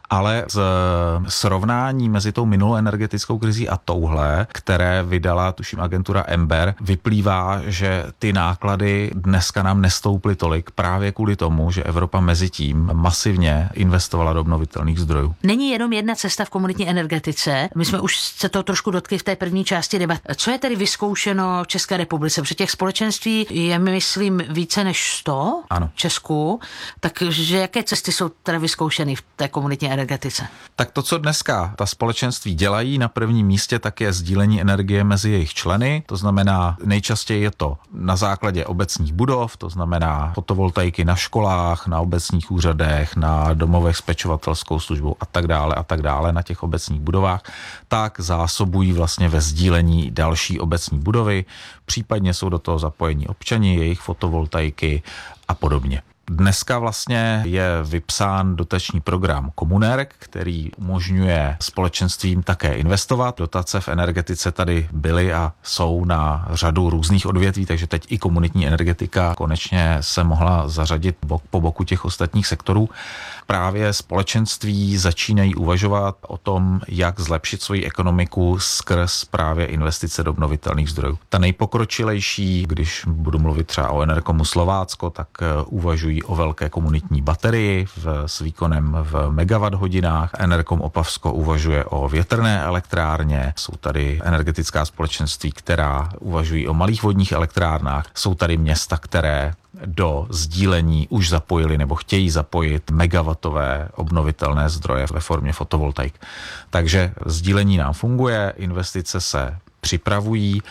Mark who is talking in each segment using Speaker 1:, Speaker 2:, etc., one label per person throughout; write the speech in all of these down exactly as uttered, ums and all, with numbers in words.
Speaker 1: ale z srovnání mezi tou minulou energetickou krizí a touhle, které vydala, tuším, agentura Ember, vyplývá, že ty náklady dneska nám nestouply tolik právě kvůli tomu, že Evropa mezi tím masivně investovala do obnovitelných zdrojů.
Speaker 2: Není jenom jedna cesta v komunitní energetice. My jsme už se to trošku dotkli v té první části debat. Co je tedy vyzkoušeno v České republice? Protože těch společenství je, myslím, více než sto
Speaker 1: ano.
Speaker 2: v Česku. Takže jaké cesty jsou tedy vyzkoušeny v té komunitní energetice?
Speaker 1: Tak to, co dneska ta společenství dělají na prvním místě, tak je sdílení energie mezi jejich členy. To znamená, nejčastěji je to na základě obecních budov, to znamená fotovoltaiky na školách, na obecních úřadech, na domovech s pečovatelskou službou a tak dále a tak dále na těch obecních budovách, tak zásobují vlastně ve sdílení další obecní budovy, případně jsou do toho zapojení občani, jejich fotovoltaiky a podobně. Dneska vlastně je vypsán dotační program Komunerg, který umožňuje společenstvím také investovat. Dotace v energetice tady byly a jsou na řadu různých odvětví, takže teď i komunitní energetika konečně se mohla zařadit bok po boku těch ostatních sektorů. Právě společenství začínají uvažovat o tom, jak zlepšit svoji ekonomiku skrz právě investice do obnovitelných zdrojů. Ta nejpokročilejší, když budu mluvit třeba o Enerkomu Slovácko, tak uvažují o velké komunitní baterii v, s výkonem v megawatt hodinách. Enerkom Opavsko uvažuje o větrné elektrárně. Jsou tady energetická společenství, která uvažují o malých vodních elektrárnách. Jsou tady města, které do sdílení už zapojili nebo chtějí zapojit megawattové obnovitelné zdroje ve formě fotovoltaik. Takže sdílení nám funguje, investice se připravují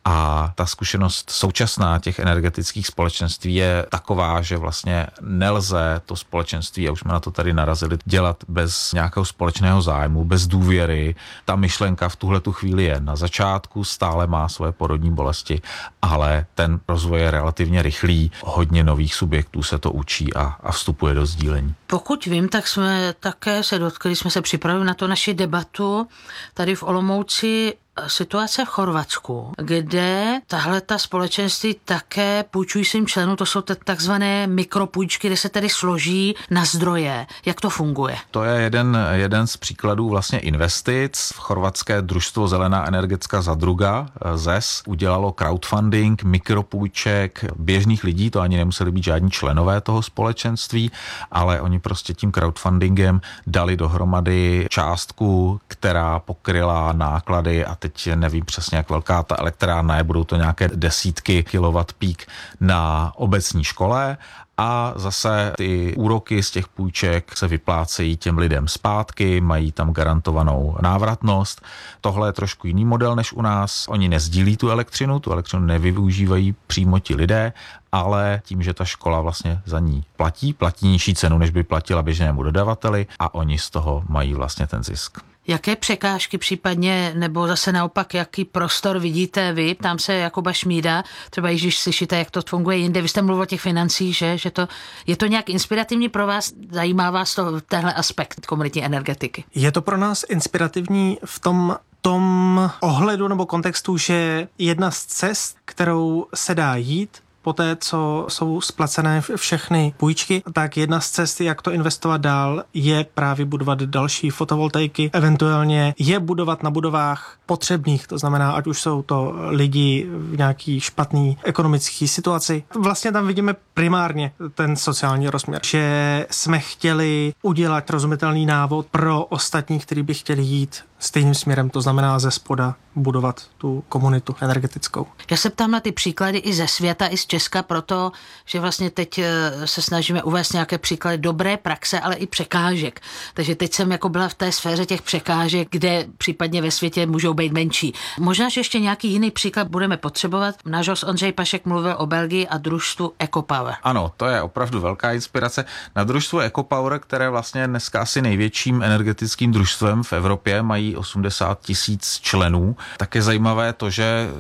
Speaker 1: a ta zkušenost současná těch energetických společenství je taková, že vlastně nelze to společenství, a už jsme na to tady narazili, dělat bez nějakého společného zájmu, bez důvěry. Ta myšlenka v tuhletu chvíli je na začátku, stále má svoje porodní bolesti, ale ten rozvoj je relativně rychlý. Hodně nových subjektů se to učí a, a vstupuje do sdílení.
Speaker 2: Pokud vím, tak jsme také se dotkli, jsme se připravili na to naši debatu tady v Olomouci, situace v Chorvatsku, kde tahle ta společenství také půjčují svým členům, to jsou takzvané mikropůjčky, kde se tedy složí na zdroje. Jak to funguje?
Speaker 1: To je jeden, jeden z příkladů vlastně investic. V chorvatské družstvo Zelená energetická zadruga, Z E S, udělalo crowdfunding mikropůjček běžných lidí, to ani nemuseli být žádní členové toho společenství, ale oni prostě tím crowdfundingem dali dohromady částku, která pokryla náklady a teď nevím přesně, jak velká ta elektrárna je, budou to nějaké desítky kilowatt pík na obecní škole a zase ty úroky z těch půjček se vyplácejí těm lidem zpátky, mají tam garantovanou návratnost. Tohle je trošku jiný model než u nás. Oni nezdílí tu elektřinu, tu elektřinu nevyužívají přímo ti lidé, ale tím, že ta škola vlastně za ní platí, platí nižší cenu, než by platila běžnému dodavateli a oni z toho mají vlastně ten zisk.
Speaker 2: Jaké překážky případně, nebo zase naopak, jaký prostor vidíte vy? Ptám se Jakuba Šmída, třeba když slyšíte, jak to funguje jinde. Vy jste mluvil o těch financích, že, že to, je to nějak inspirativní pro vás? Zajímá vás to, tenhle aspekt komunitní energetiky?
Speaker 3: Je to pro nás inspirativní v tom, tom ohledu nebo kontextu, že jedna z cest, kterou se dá jít, poté, co jsou splacené všechny půjčky, tak jedna z cest, jak to investovat dál, je právě budovat další fotovoltaiky, eventuálně je budovat na budovách potřebných, to znamená, ať už jsou to lidi v nějaký špatný ekonomický situaci. Vlastně tam vidíme primárně ten sociální rozměr, že jsme chtěli udělat rozumitelný návod pro ostatní, kteří by chtěli jít stejným směrem, to znamená ze spoda budovat tu komunitu energetickou.
Speaker 2: Já se ptám na ty příklady i ze světa, i z Česka, proto, že vlastně teď se snažíme uvést nějaké příklady dobré praxe, ale i překážek. Takže teď jsem jako byla v té sféře těch překážek, kde případně ve světě můžou být menší. Možná, že ještě nějaký jiný příklad budeme potřebovat. Náš host Ondřej Pašek mluvil o Belgii a družstvu EcoPower.
Speaker 1: Ano, to je opravdu velká inspirace. Na družstvu EcoPower, které vlastně dneska asi největším energetickým družstvem v Evropě, mají osmdesát tisíc členů, tak je zajímavé to, že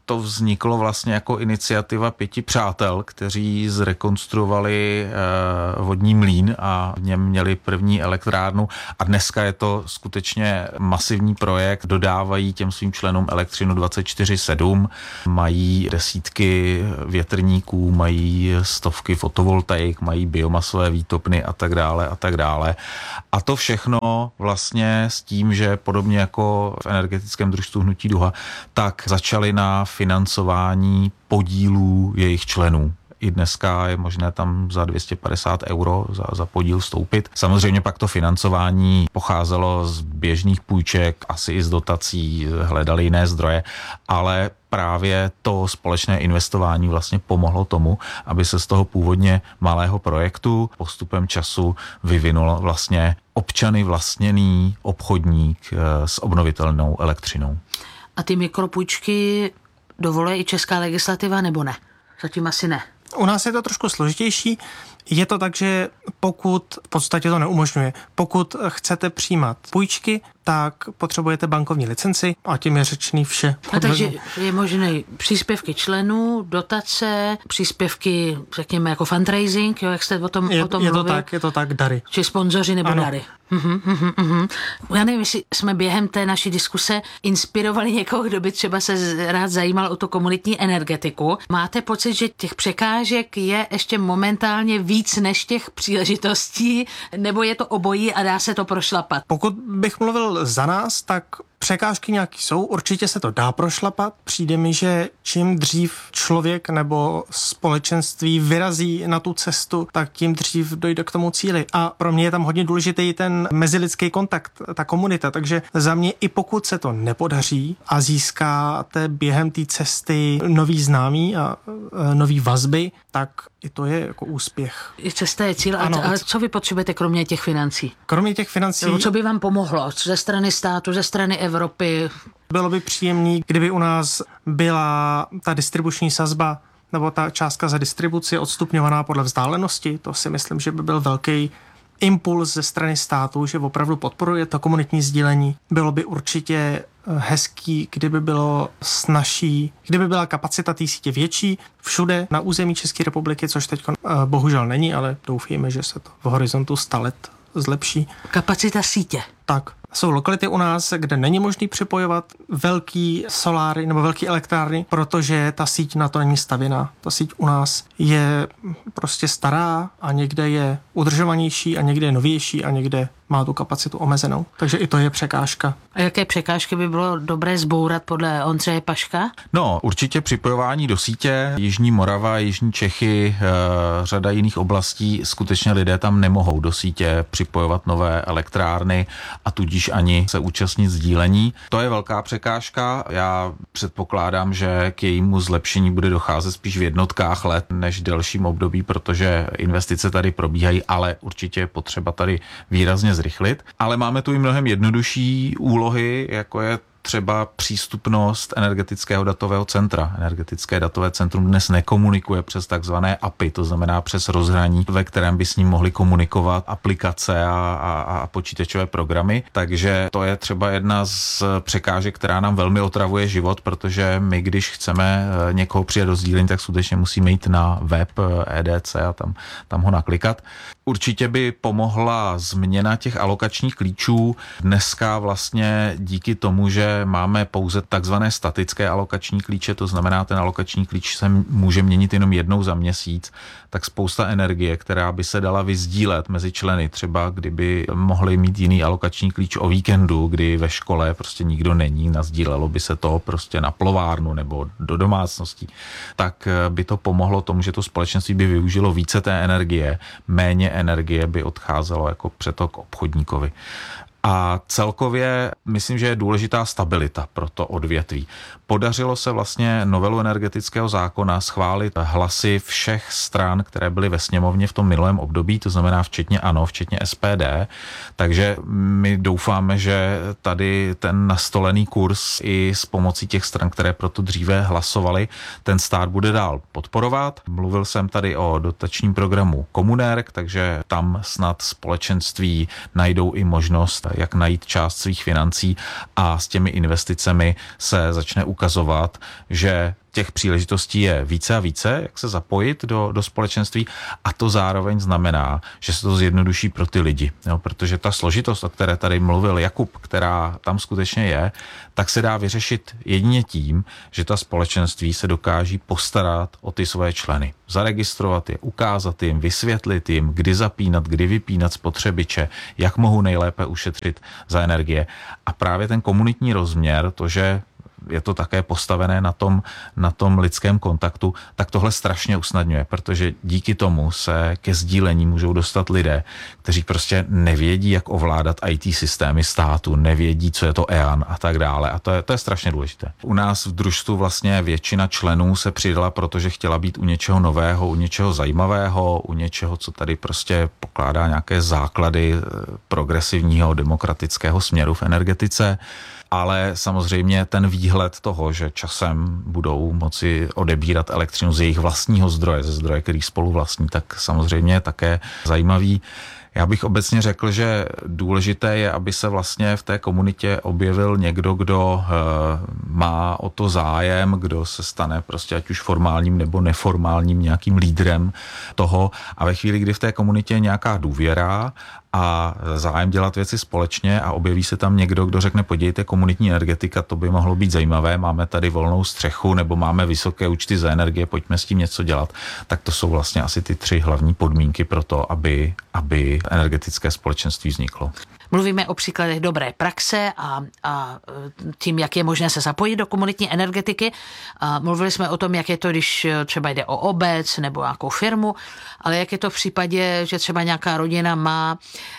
Speaker 1: to vzniklo vlastně jako iniciativa pěti přátel, kteří zrekonstruovali eh, vodní mlýn a v něm měli první elektrárnu a dneska je to skutečně masivní projekt, dodávají těm svým členům elektřinu dvacet čtyři sedm, mají desítky větrníků, mají stovky fotovoltaik, mají biomasové výtopny a tak dále a tak dále. A to všechno vlastně s tím, že podobně jako v energetickém družstvu Hnutí Duha, tak začali na financování podílů jejich členů. I dneska je možné tam za dvě stě padesát euro za, za podíl vstoupit. Samozřejmě pak to financování pocházelo z běžných půjček, asi i z dotací, hledali jiné zdroje, ale právě to společné investování vlastně pomohlo tomu, aby se z toho původně malého projektu postupem času vyvinul vlastně občany vlastněný obchodník s obnovitelnou elektřinou.
Speaker 2: A ty mikropůjčky dovoluje i česká legislativa nebo ne? Zatím asi ne.
Speaker 3: U nás je to trošku složitější. Je to tak, že pokud, v podstatě to neumožňuje, pokud chcete přijímat půjčky, tak potřebujete bankovní licenci a tím je řečený vše.
Speaker 2: No, takže je možné příspěvky členů, dotace, příspěvky, řekněme, jako fundraising, jo, jak jste o tom,
Speaker 3: je,
Speaker 2: o tom
Speaker 3: je
Speaker 2: mluvil.
Speaker 3: to tak, je to tak, dary.
Speaker 2: Či sponzoři nebo
Speaker 3: ano.
Speaker 2: dary. Uhum, uhum, uhum. Já nevím, jestli jsme během té naší diskuse inspirovali někoho, kdo by třeba se rád zajímal o tu komunitní energetiku. Máte pocit, že těch překážek je ještě momentálně víc než těch příležitostí, nebo je to obojí a dá se to prošlapat?
Speaker 3: Pokud bych mluvil za nás, tak překážky nějaký jsou, určitě se to dá prošlapat. Přijde mi, že čím dřív člověk nebo společenství vyrazí na tu cestu, tak tím dřív dojde k tomu cíli. A pro mě je tam hodně důležitý ten mezilidský kontakt, ta komunita. Takže za mě i pokud se to nepodaří a získáte během té cesty nový známí a e, nový vazby, tak i to je jako úspěch.
Speaker 2: I cesta je cíl,
Speaker 3: Ano.
Speaker 2: ale co vy potřebujete kromě těch financí?
Speaker 3: Kromě těch financí...
Speaker 2: Nebo co by vám pomohlo ze strany státu, ze strany Evropy?
Speaker 3: Bylo by příjemný, kdyby u nás byla ta distribuční sazba nebo ta částka za distribuci odstupňovaná podle vzdálenosti. To si myslím, že by byl velký impuls ze strany státu, že opravdu podporuje to komunitní sdílení. Bylo by určitě hezký, kdyby bylo snazší, kdyby byla kapacita té sítě větší všude na území České republiky, což teď bohužel není, ale doufejme, že se to v horizontu sta let zlepší.
Speaker 2: Kapacita sítě.
Speaker 3: Tak. Jsou lokality u nás, kde není možný připojovat velký soláry nebo velký elektrárny, protože ta síť na to není stavěná. Ta síť u nás je prostě stará a někde je udržovanější a někde je novější a někde má tu kapacitu omezenou. Takže i to je překážka.
Speaker 2: A jaké překážky by bylo dobré zbourat podle Ondřeje Paška?
Speaker 1: No, určitě připojování do sítě. Jižní Morava, Jižní Čechy, e, řada jiných oblastí, skutečně lidé tam nemohou do sítě připojovat nové elektrárny a tudíž ani se účastnit sdílení. To je velká překážka. Já předpokládám, že k jejímu zlepšení bude docházet spíš v jednotkách let než v delším období, protože investice tady probíhají, ale určitě je potřeba tady výrazně zrychlit. Ale máme tu i mnohem jednodušší úlohy, jako je třeba přístupnost energetického datového centra. Energetické datové centrum dnes nekomunikuje přes takzvané A P I, to znamená přes rozhraní, ve kterém by s ním mohly komunikovat aplikace a, a, a počítačové programy. Takže to je třeba jedna z překážek, která nám velmi otravuje život, protože my, když chceme někoho přijet do sdílení, tak skutečně musíme jít na web E D C a tam, tam ho naklikat. Určitě by pomohla změna těch alokačních klíčů. Dneska vlastně díky tomu, že máme pouze takzvané statické alokační klíče, to znamená, ten alokační klíč se může měnit jenom jednou za měsíc, tak spousta energie, která by se dala vyzdílet mezi členy, třeba kdyby mohli mít jiný alokační klíč o víkendu, kdy ve škole prostě nikdo není, nasdílelo by se to prostě na plovárnu nebo do domácností, tak by to pomohlo tomu, že to společenství by využilo více té energie, méně energie by odcházelo jako přetok obchodníkovi. A celkově myslím, že je důležitá stabilita pro to odvětví. Podařilo se vlastně novelu energetického zákona schválit hlasy všech stran, které byly ve sněmovně v tom minulém období, to znamená včetně ANO, včetně S P D, takže my doufáme, že tady ten nastolený kurz i s pomocí těch stran, které proto dříve hlasovali, ten stát bude dál podporovat. Mluvil jsem tady o dotačním programu Komunerg, takže tam snad společenství najdou i možnost, jak najít část svých financí a s těmi investicemi se začne ukazovat, že těch příležitostí je více a více, jak se zapojit do, do společenství, a to zároveň znamená, že se to zjednoduší pro ty lidi. Jo, protože ta složitost, o které tady mluvil Jakub, která tam skutečně je, tak se dá vyřešit jedině tím, že ta společenství se dokáží postarat o ty svoje členy. Zaregistrovat je, ukázat jim, vysvětlit jim, kdy zapínat, kdy vypínat spotřebiče, jak mohou nejlépe ušetřit za energie. A právě ten komunitní rozměr, to, že je to také postavené na tom, na tom lidském kontaktu, tak tohle strašně usnadňuje, protože díky tomu se ke sdílení můžou dostat lidé, kteří prostě nevědí, jak ovládat í té systémy státu, nevědí, co je to E A N a tak dále. A to je, to je strašně důležité. U nás v družstvu vlastně většina členů se přidala, protože chtěla být u něčeho nového, u něčeho zajímavého, u něčeho, co tady prostě pokládá nějaké základy progresivního demokratického směru v energetice. Ale samozřejmě ten výhled toho, že časem budou moci odebírat elektřinu z jejich vlastního zdroje, ze zdroje, který spolu vlastní, tak samozřejmě je také zajímavý. Já bych obecně řekl, že důležité je, aby se vlastně v té komunitě objevil někdo, kdo má o to zájem, kdo se stane prostě ať už formálním nebo neformálním nějakým lídrem toho, a ve chvíli, kdy v té komunitě je nějaká důvěra a zájem dělat věci společně a objeví se tam někdo, kdo řekne, podívejte, komunitní energetika, to by mohlo být zajímavé, máme tady volnou střechu nebo máme vysoké účty za energie, pojďme s tím něco dělat, tak to jsou vlastně asi ty tři hlavní podmínky pro to, aby, aby energetické společenství vzniklo.
Speaker 2: Mluvíme o příkladech dobré praxe a, a tím, jak je možné se zapojit do komunitní energetiky. A mluvili jsme o tom, jak je to, když třeba jde o obec nebo nějakou firmu, ale jak je to v případě, že třeba nějaká rodina má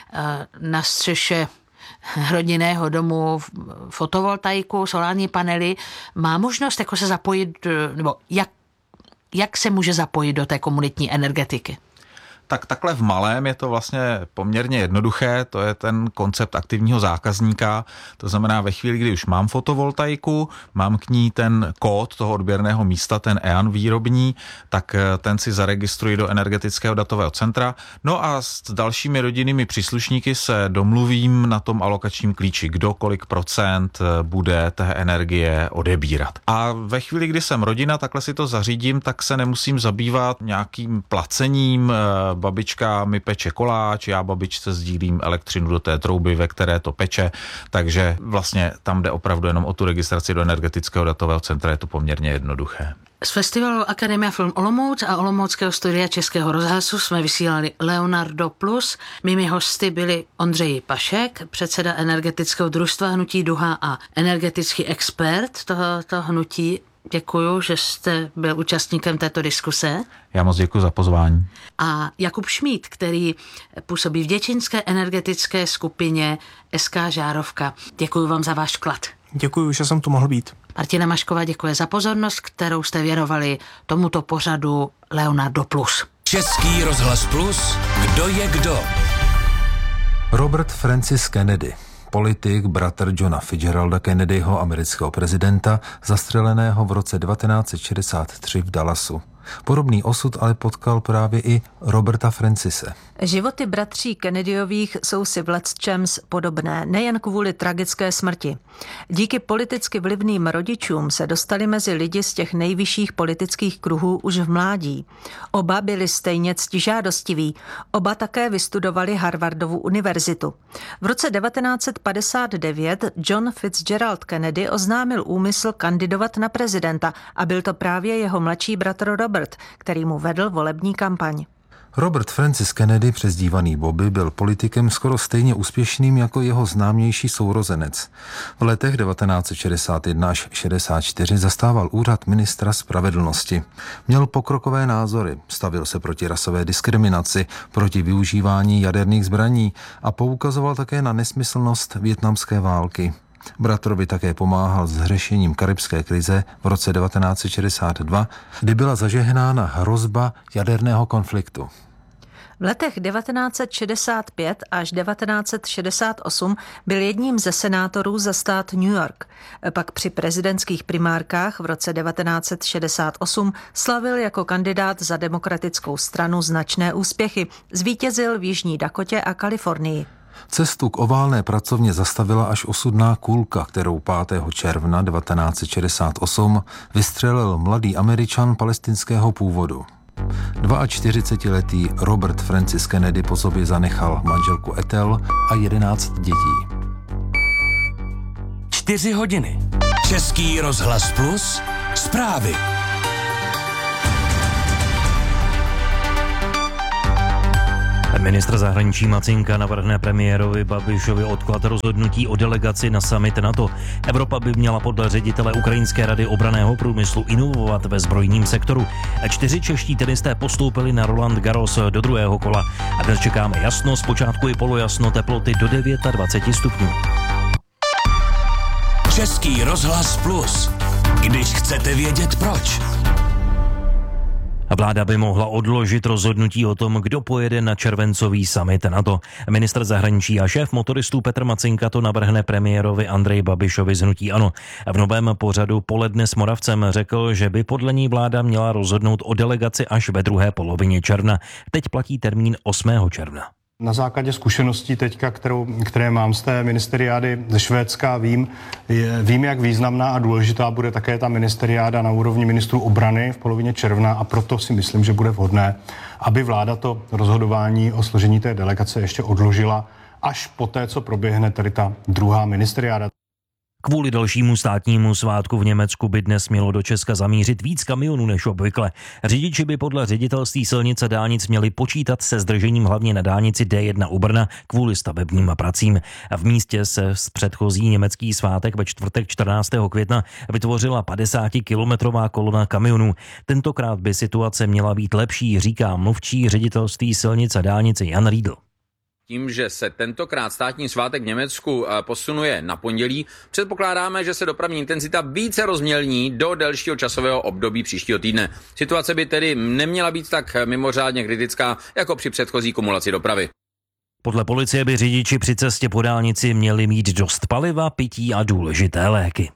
Speaker 2: na střeše rodinného domu fotovoltaiku, solární panely, má možnost jako se zapojit, nebo jak, jak se může zapojit do té komunitní energetiky?
Speaker 1: Tak takhle v malém je to vlastně poměrně jednoduché, to je ten koncept aktivního zákazníka, to znamená ve chvíli, kdy už mám fotovoltaiku, mám k ní ten kód toho odběrného místa, ten E A N výrobní, tak ten si zaregistruji do energetického datového centra, no a s dalšími rodinnými příslušníky se domluvím na tom alokačním klíči, kdo kolik procent bude té energie odebírat. A ve chvíli, kdy jsem rodina, takhle si to zařídím, tak se nemusím zabývat nějakým placením, babička mi peče koláč, já babičce sdílím elektřinu do té trouby, ve které to peče, takže vlastně tam jde opravdu jenom o tu registraci do energetického datového centra, je to poměrně jednoduché.
Speaker 2: Z festivalu Akademia Film Olomouc a Olomouckého studia Českého rozhlasu jsme vysílali Leonardo Plus. Mými hosty byli Ondřej Pašek, předseda energetického družstva Hnutí Duha a energetický expert tohoto hnutí. Děkuju, že jste byl účastníkem této diskuse.
Speaker 1: Já moc děkuji za pozvání.
Speaker 2: A Jakub Šmíd, který působí v děčínské energetické skupině S K Žárovka. Děkuji vám za váš vklad.
Speaker 3: Děkuji, že jsem tu mohl být.
Speaker 2: Martina Mašková děkuje za pozornost, kterou jste věnovali tomuto pořadu Leonardo Plus.
Speaker 4: Český rozhlas Plus, kdo je kdo?
Speaker 5: Robert Francis Kennedy, politik, bratr Johna Fitzgeralda Kennedyho, amerického prezidenta, zastřeleného v roce devatenáct set šedesát tři v Dallasu. Podobný osud ale potkal právě i Roberta Francise.
Speaker 6: Životy bratří Kennedyových jsou si v lecčems podobné, nejen kvůli tragické smrti. Díky politicky vlivným rodičům se dostali mezi lidi z těch nejvyšších politických kruhů už v mládí. Oba byli stejně ctižádostiví, oba také vystudovali Harvardovu univerzitu. V roce devatenáct set padesát devět John Fitzgerald Kennedy oznámil úmysl kandidovat na prezidenta a byl to právě jeho mladší bratr Robert, který mu vedl volební kampaň.
Speaker 5: Robert Francis Kennedy, přezdívaný Bobby, byl politikem skoro stejně úspěšným jako jeho známější sourozenec. V letech devatenáct set šedesát jedna až šedesát čtyři zastával úřad ministra spravedlnosti. Měl pokrokové názory, stavil se proti rasové diskriminaci, proti využívání jaderných zbraní a poukazoval také na nesmyslnost vietnamské války. Bratrovi také pomáhal s řešením karibské krize v roce devatenáct set šedesát dva, kdy byla zažehnána hrozba jaderného konfliktu.
Speaker 6: V letech devatenáct set šedesát pět až devatenáct set šedesát osm byl jedním ze senátorů za stát New York. Pak při prezidentských primárkách v roce devatenáct set šedesát osm slavil jako kandidát za demokratickou stranu značné úspěchy. Zvítězil v Jižní Dakotě a Kalifornii.
Speaker 5: Cestu k oválné pracovně zastavila až osudná kulka, kterou pátého června devatenáct set šedesát osm vystřelil mladý Američan palestinského původu. čtyřicetiletý Robert Francis Kennedy po sobě zanechal manželku Ethel a jedenáct dětí.
Speaker 4: Čtyři hodiny. Český rozhlas plus. Zprávy.
Speaker 7: Ministr zahraničí Macinka navrhne premiérovi Babišovi odklad rozhodnutí o delegaci na summit NATO. Evropa by měla podle ředitele Ukrajinské rady obranného průmyslu inovovat ve zbrojním sektoru. Čtyři čeští tenisté postoupili na Roland Garros do druhého kola. A dnes čekáme jasno, zpočátku i polojasno, teploty do dvacet devět stupňů.
Speaker 4: Český rozhlas plus. Když chcete vědět proč.
Speaker 7: Vláda by mohla odložit rozhodnutí o tom, kdo pojede na červencový summit NATO. Ministr zahraničí a šéf motoristů Petr Macinka to navrhne premiérovi Andreji Babišovi z hnutí ANO. V novém pořadu Poledne s Moravcem řekl, že by podle ní vláda měla rozhodnout o delegaci až ve druhé polovině června. Teď platí termín osmého června.
Speaker 8: Na základě zkušeností teďka, kterou, které mám z té ministeriády ze Švédska, vím, je, vím, jak významná a důležitá bude také ta ministeriáda na úrovni ministrů obrany v polovině června a proto si myslím, že bude vhodné, aby vláda to rozhodování o složení té delegace ještě odložila až poté, co proběhne tady ta druhá ministeriáda.
Speaker 7: Kvůli dalšímu státnímu svátku v Německu by dnes mělo do Česka zamířit víc kamionů než obvykle. Řidiči by podle ředitelství silnic a dálnic měli počítat se zdržením hlavně na dálnici D jedna u Brna kvůli stavebním pracím. V místě se z předchozí německý svátek ve čtvrtek čtrnáctého května vytvořila padesátikilometrová kolona kamionů. Tentokrát by situace měla být lepší, říká mluvčí ředitelství silnic a dálnice Jan Riedl.
Speaker 9: Tím, že se tentokrát státní svátek v Německu posunuje na pondělí, předpokládáme, že se dopravní intenzita více rozmělní do delšího časového období příštího týdne. Situace by tedy neměla být tak mimořádně kritická jako při předchozí kumulaci dopravy.
Speaker 7: Podle policie by řidiči při cestě po dálnici měli mít dost paliva, pití a důležité léky.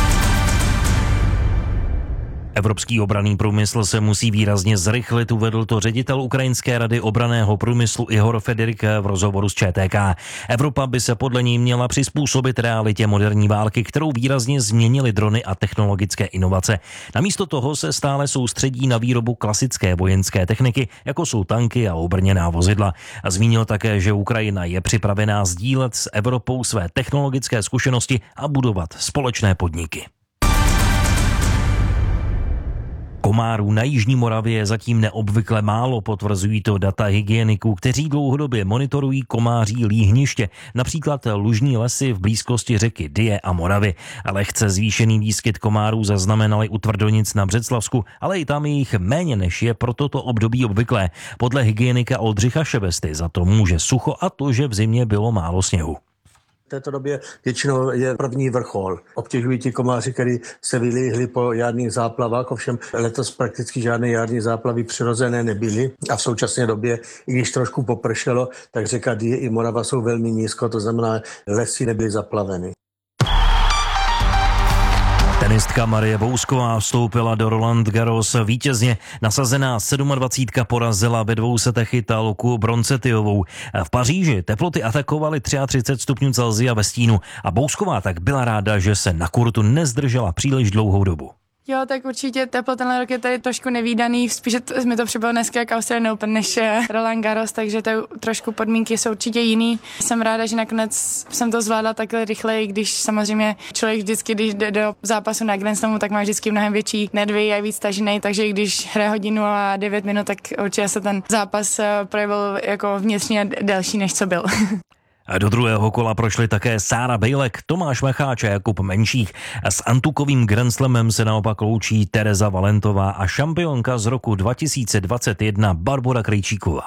Speaker 7: Evropský obranný průmysl se musí výrazně zrychlit, uvedl to ředitel Ukrajinské rady obranného průmyslu Ihor Federik v rozhovoru s Č T K. Evropa by se podle ní měla přizpůsobit realitě moderní války, kterou výrazně změnily drony a technologické inovace. Namísto toho se stále soustředí na výrobu klasické vojenské techniky, jako jsou tanky a obrněná vozidla. A zmínil také, že Ukrajina je připravená sdílet s Evropou své technologické zkušenosti a budovat společné podniky. Komárů na Jižní Moravě je zatím neobvykle málo, potvrzují to data hygieniků, kteří dlouhodobě monitorují komáří líhniště, například lužní lesy v blízkosti řeky Dyje a Moravy. Lehce zvýšený výskyt komárů zaznamenali u Tvrdonic na Břeclavsku, ale i tam je jich méně než je pro toto období obvyklé. Podle hygienika Oldřicha Šebesty za to může sucho a to, že v zimě bylo málo sněhu.
Speaker 10: V této době většinou je první vrchol. Obtěžují ti komáři, kteří se vylíhli po jarních záplavách, ovšem letos prakticky žádné jarní záplavy přirozené nebyly a v současné době, i když trošku popršelo, tak řeka Dyje i Morava jsou velmi nízko, to znamená, lesy nebyly zaplaveny.
Speaker 7: Tenistka Marie Bousková vstoupila do Roland Garros vítězně. Nasazená sedmadvacítka porazila ve dvou setech Italku Broncetiovou. V Paříži teploty atakovaly třicet tři stupňů Celsia ve stínu a Bousková tak byla ráda, že se na kurtu nezdržela příliš dlouhou dobu.
Speaker 11: Jo, tak určitě teplo tenhle rok je tady trošku nevýdaný, spíše to, mi to přibylo dneska jak Australian Open než Roland Garros, takže to trošku podmínky jsou určitě jiný. Jsem ráda, že nakonec jsem to zvládla takhle rychleji, když samozřejmě člověk vždycky, když jde do zápasu na Grand Slamu, tak má vždycky mnohem větší nervy a víc tažený, takže když hraje hodinu a devět minut, tak určitě se ten zápas projevil jako vnitřně delší, než co byl.
Speaker 7: A do druhého kola prošli také Sára Bejlek, Tomáš Macháč a Jakub Menších. S antukovým Grand Slamem se naopak loučí Tereza Valentová a šampionka z roku dva tisíce dvacet jedna Barbora Krejčíková.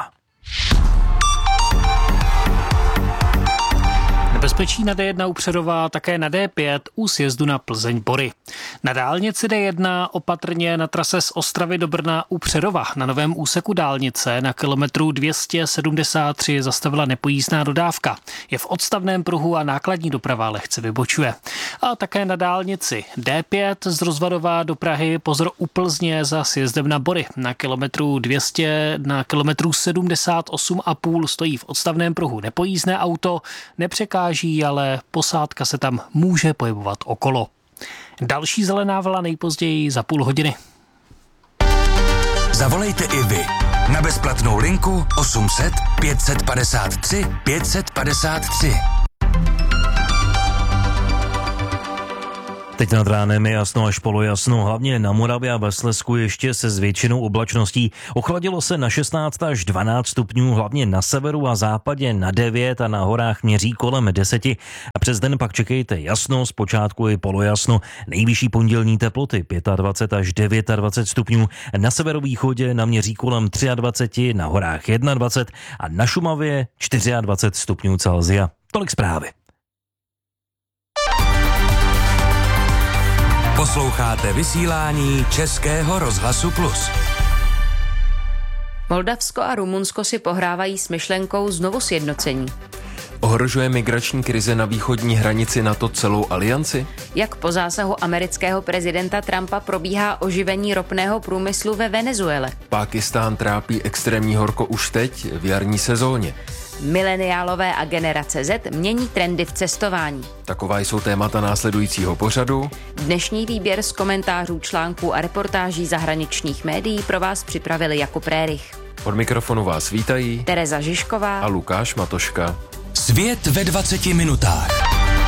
Speaker 12: Nebezpečí na D jedna u Přerova, také na D pět u sjezdu na Plzeň-Bory. Na dálnici D jedna opatrně na trase z Ostravy do Brna u Přerova. Na novém úseku dálnice na kilometru dvě stě sedmdesát tři zastavila nepojízdná dodávka. Je v odstavném pruhu a nákladní doprava lehce vybočuje. A také na dálnici D pět z Rozvadova do Prahy, pozor u Plzně za sjezdem na Bory. Na kilometru dvě stě, na kilometru sedmdesát osm a půl stojí v odstavném pruhu nepojízdné auto, nepřekáží, ale posádka se tam může pohybovat okolo. Další zelená vlna nejpozději za půl hodiny.
Speaker 4: Zavolejte i vy na bezplatnou linku osm set pět padesát tři pět padesát tři.
Speaker 7: Teď nad ránem je jasno až polojasno, hlavně na Moravě a ve Slezsku ještě se zvětšinou oblačností. Ochladilo se na šestnáct až dvanáct stupňů, hlavně na severu a západě na devět a na horách měří kolem deseti. A přes den pak čekejte jasno, zpočátku i polojasno. Nejvyšší pondělní teploty dvacet pět až dvacet devět stupňů. Na severovýchodě naměří kolem dvacet tři, na horách dvacet jedna a na Šumavě dvacet čtyři stupňů Celsia. Tolik zprávy.
Speaker 4: Posloucháte vysílání Českého rozhlasu Plus.
Speaker 13: Moldavsko a Rumunsko si pohrávají s myšlenkou znovu sjednocení.
Speaker 14: Ohrožuje migrační krize na východní hranici NATO celou alianci?
Speaker 13: Jak po zásahu amerického prezidenta Trumpa probíhá oživení ropného průmyslu ve Venezuele?
Speaker 14: Pákistán trápí extrémní horko už teď v jarní sezóně.
Speaker 13: Mileniálové a generace Z mění trendy v cestování.
Speaker 14: Taková jsou témata následujícího pořadu.
Speaker 13: Dnešní výběr z komentářů, článků a reportáží zahraničních médií pro vás připravili Jakub Rérich.
Speaker 14: Od mikrofonu vás vítají
Speaker 13: Tereza Žižková
Speaker 14: a Lukáš Matoška.
Speaker 4: Svět ve dvaceti minutách.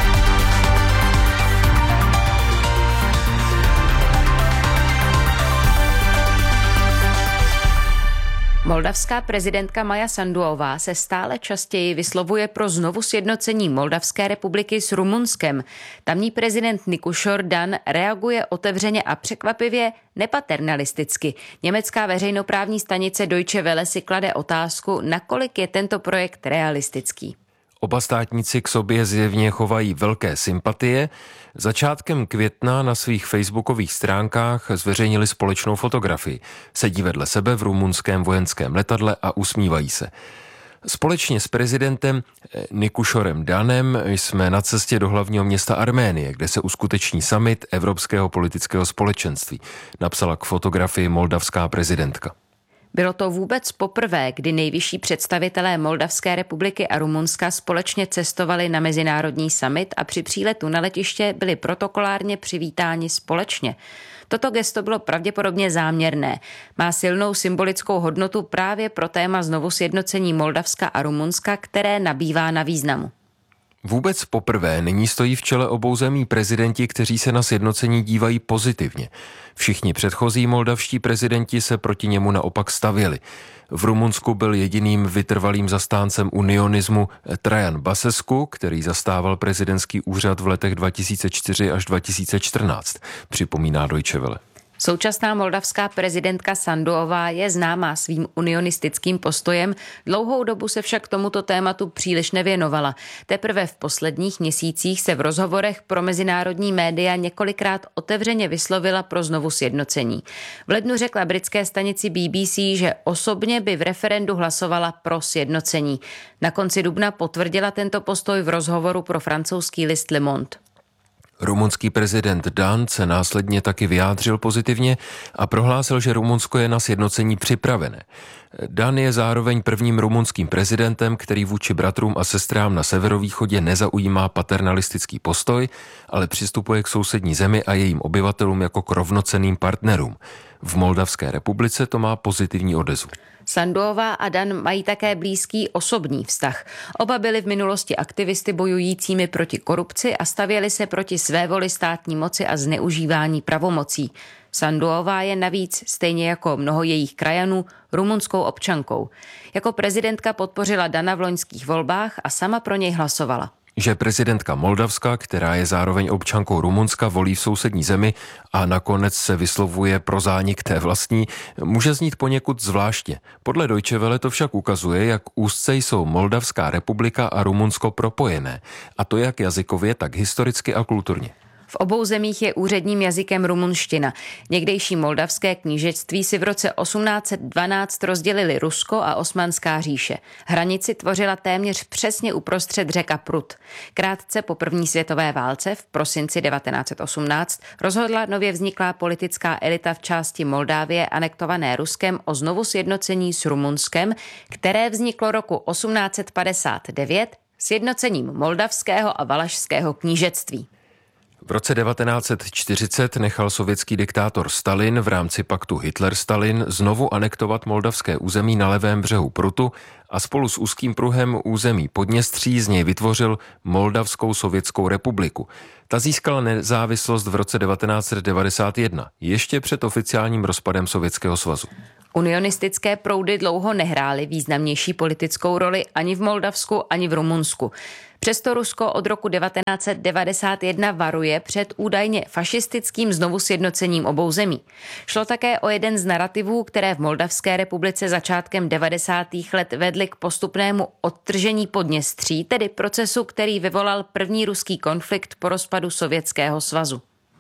Speaker 13: Moldavská prezidentka Maja Sanduová se stále častěji vyslovuje pro znovu sjednocení Moldavské republiky s Rumunskem. Tamní prezident Nikušor Dan reaguje otevřeně a překvapivě nepaternalisticky. Německá veřejnoprávní stanice Deutsche Welle si klade otázku, nakolik je tento projekt realistický.
Speaker 14: Oba státníci k sobě zjevně chovají velké sympatie. Začátkem května na svých facebookových stránkách zveřejnili společnou fotografii. Sedí vedle sebe v rumunském vojenském letadle a usmívají se. Společně s prezidentem Nikušorem Danem jsme na cestě do hlavního města Arménie, kde se uskuteční summit Evropského politického společenství, napsala k fotografii moldavská prezidentka.
Speaker 13: Bylo to vůbec poprvé, kdy nejvyšší představitelé Moldavské republiky a Rumunska společně cestovali na mezinárodní summit a při příletu na letiště byli protokolárně přivítáni společně. Toto gesto bylo pravděpodobně záměrné. Má silnou symbolickou hodnotu právě pro téma znovu sjednocení Moldavska a Rumunska, které nabývá na významu.
Speaker 14: Vůbec poprvé nyní stojí v čele obou zemí prezidenti, kteří se na sjednocení dívají pozitivně. Všichni předchozí moldavští prezidenti se proti němu naopak stavěli. V Rumunsku byl jediným vytrvalým zastáncem unionismu Traian Basescu, který zastával prezidentský úřad v letech dva tisíce čtyři až dva tisíce čtrnáct, připomíná Deutsche Welle.
Speaker 13: Současná moldavská prezidentka Sanduová je známá svým unionistickým postojem, dlouhou dobu se však tomuto tématu příliš nevěnovala. Teprve v posledních měsících se v rozhovorech pro mezinárodní média několikrát otevřeně vyslovila pro znovu sjednocení. V lednu řekla britské stanici B B C, že osobně by v referendu hlasovala pro sjednocení. Na konci dubna potvrdila tento postoj v rozhovoru pro francouzský list Le Monde.
Speaker 14: Rumunský prezident Dan se následně taky vyjádřil pozitivně a prohlásil, že Rumunsko je na sjednocení připravené. Dan je zároveň prvním rumunským prezidentem, který vůči bratrům a sestrám na severovýchodě nezaujímá paternalistický postoj, ale přistupuje k sousední zemi a jejím obyvatelům jako k rovnocenným partnerům. V Moldavské republice to má pozitivní odezvu.
Speaker 13: Sanduová a Dan mají také blízký osobní vztah. Oba byli v minulosti aktivisty bojujícími proti korupci a stavěli se proti svévoli státní moci a zneužívání pravomocí. Sanduová je navíc, stejně jako mnoho jejich krajanů, rumunskou občankou. Jako prezidentka podpořila Dana v loňských volbách a sama pro něj hlasovala.
Speaker 14: Že prezidentka Moldavska, která je zároveň občankou Rumunska, volí v sousední zemi a nakonec se vyslovuje pro zánik té vlastní, může znít poněkud zvláštně. Podle Deutsche Welle to však ukazuje, jak úzce jsou Moldavská republika a Rumunsko propojené, a to jak jazykově, tak historicky a kulturně.
Speaker 13: V obou zemích je úředním jazykem rumunština. Někdejší moldavské knížectví si v roce osmnáct set dvanáct rozdělili Rusko a Osmanská říše. Hranici tvořila téměř přesně uprostřed řeka Prut. Krátce po první světové válce v prosinci devatenáct set osmnáct rozhodla nově vzniklá politická elita v části Moldávie anektované Ruskem o znovu sjednocení s Rumunskem, které vzniklo roku osmnáct set padesát devět sjednocením moldavského a valašského knížectví.
Speaker 14: V roce devatenáct set čtyřicet nechal sovětský diktátor Stalin v rámci paktu Hitler-Stalin znovu anektovat moldavské území na levém břehu Prutu a spolu s úzkým pruhem území Podněstří z něj vytvořil Moldavskou sovětskou republiku. Ta získala nezávislost v roce devatenáct set devadesát jedna, ještě před oficiálním rozpadem Sovětského svazu.
Speaker 13: Unionistické proudy dlouho nehrály významnější politickou roli ani v Moldavsku, ani v Rumunsku. Přesto Rusko od roku devatenáct set devadesát jedna varuje před údajně fašistickým znovu sjednocením obou zemí. Šlo také o jeden z narativů, které v Moldavské republice začátkem devadesátých let vedly k postupnému odtržení Podněstří, tedy procesu, který vyvolal první ruský konflikt po rozpadu Sovětského svazu.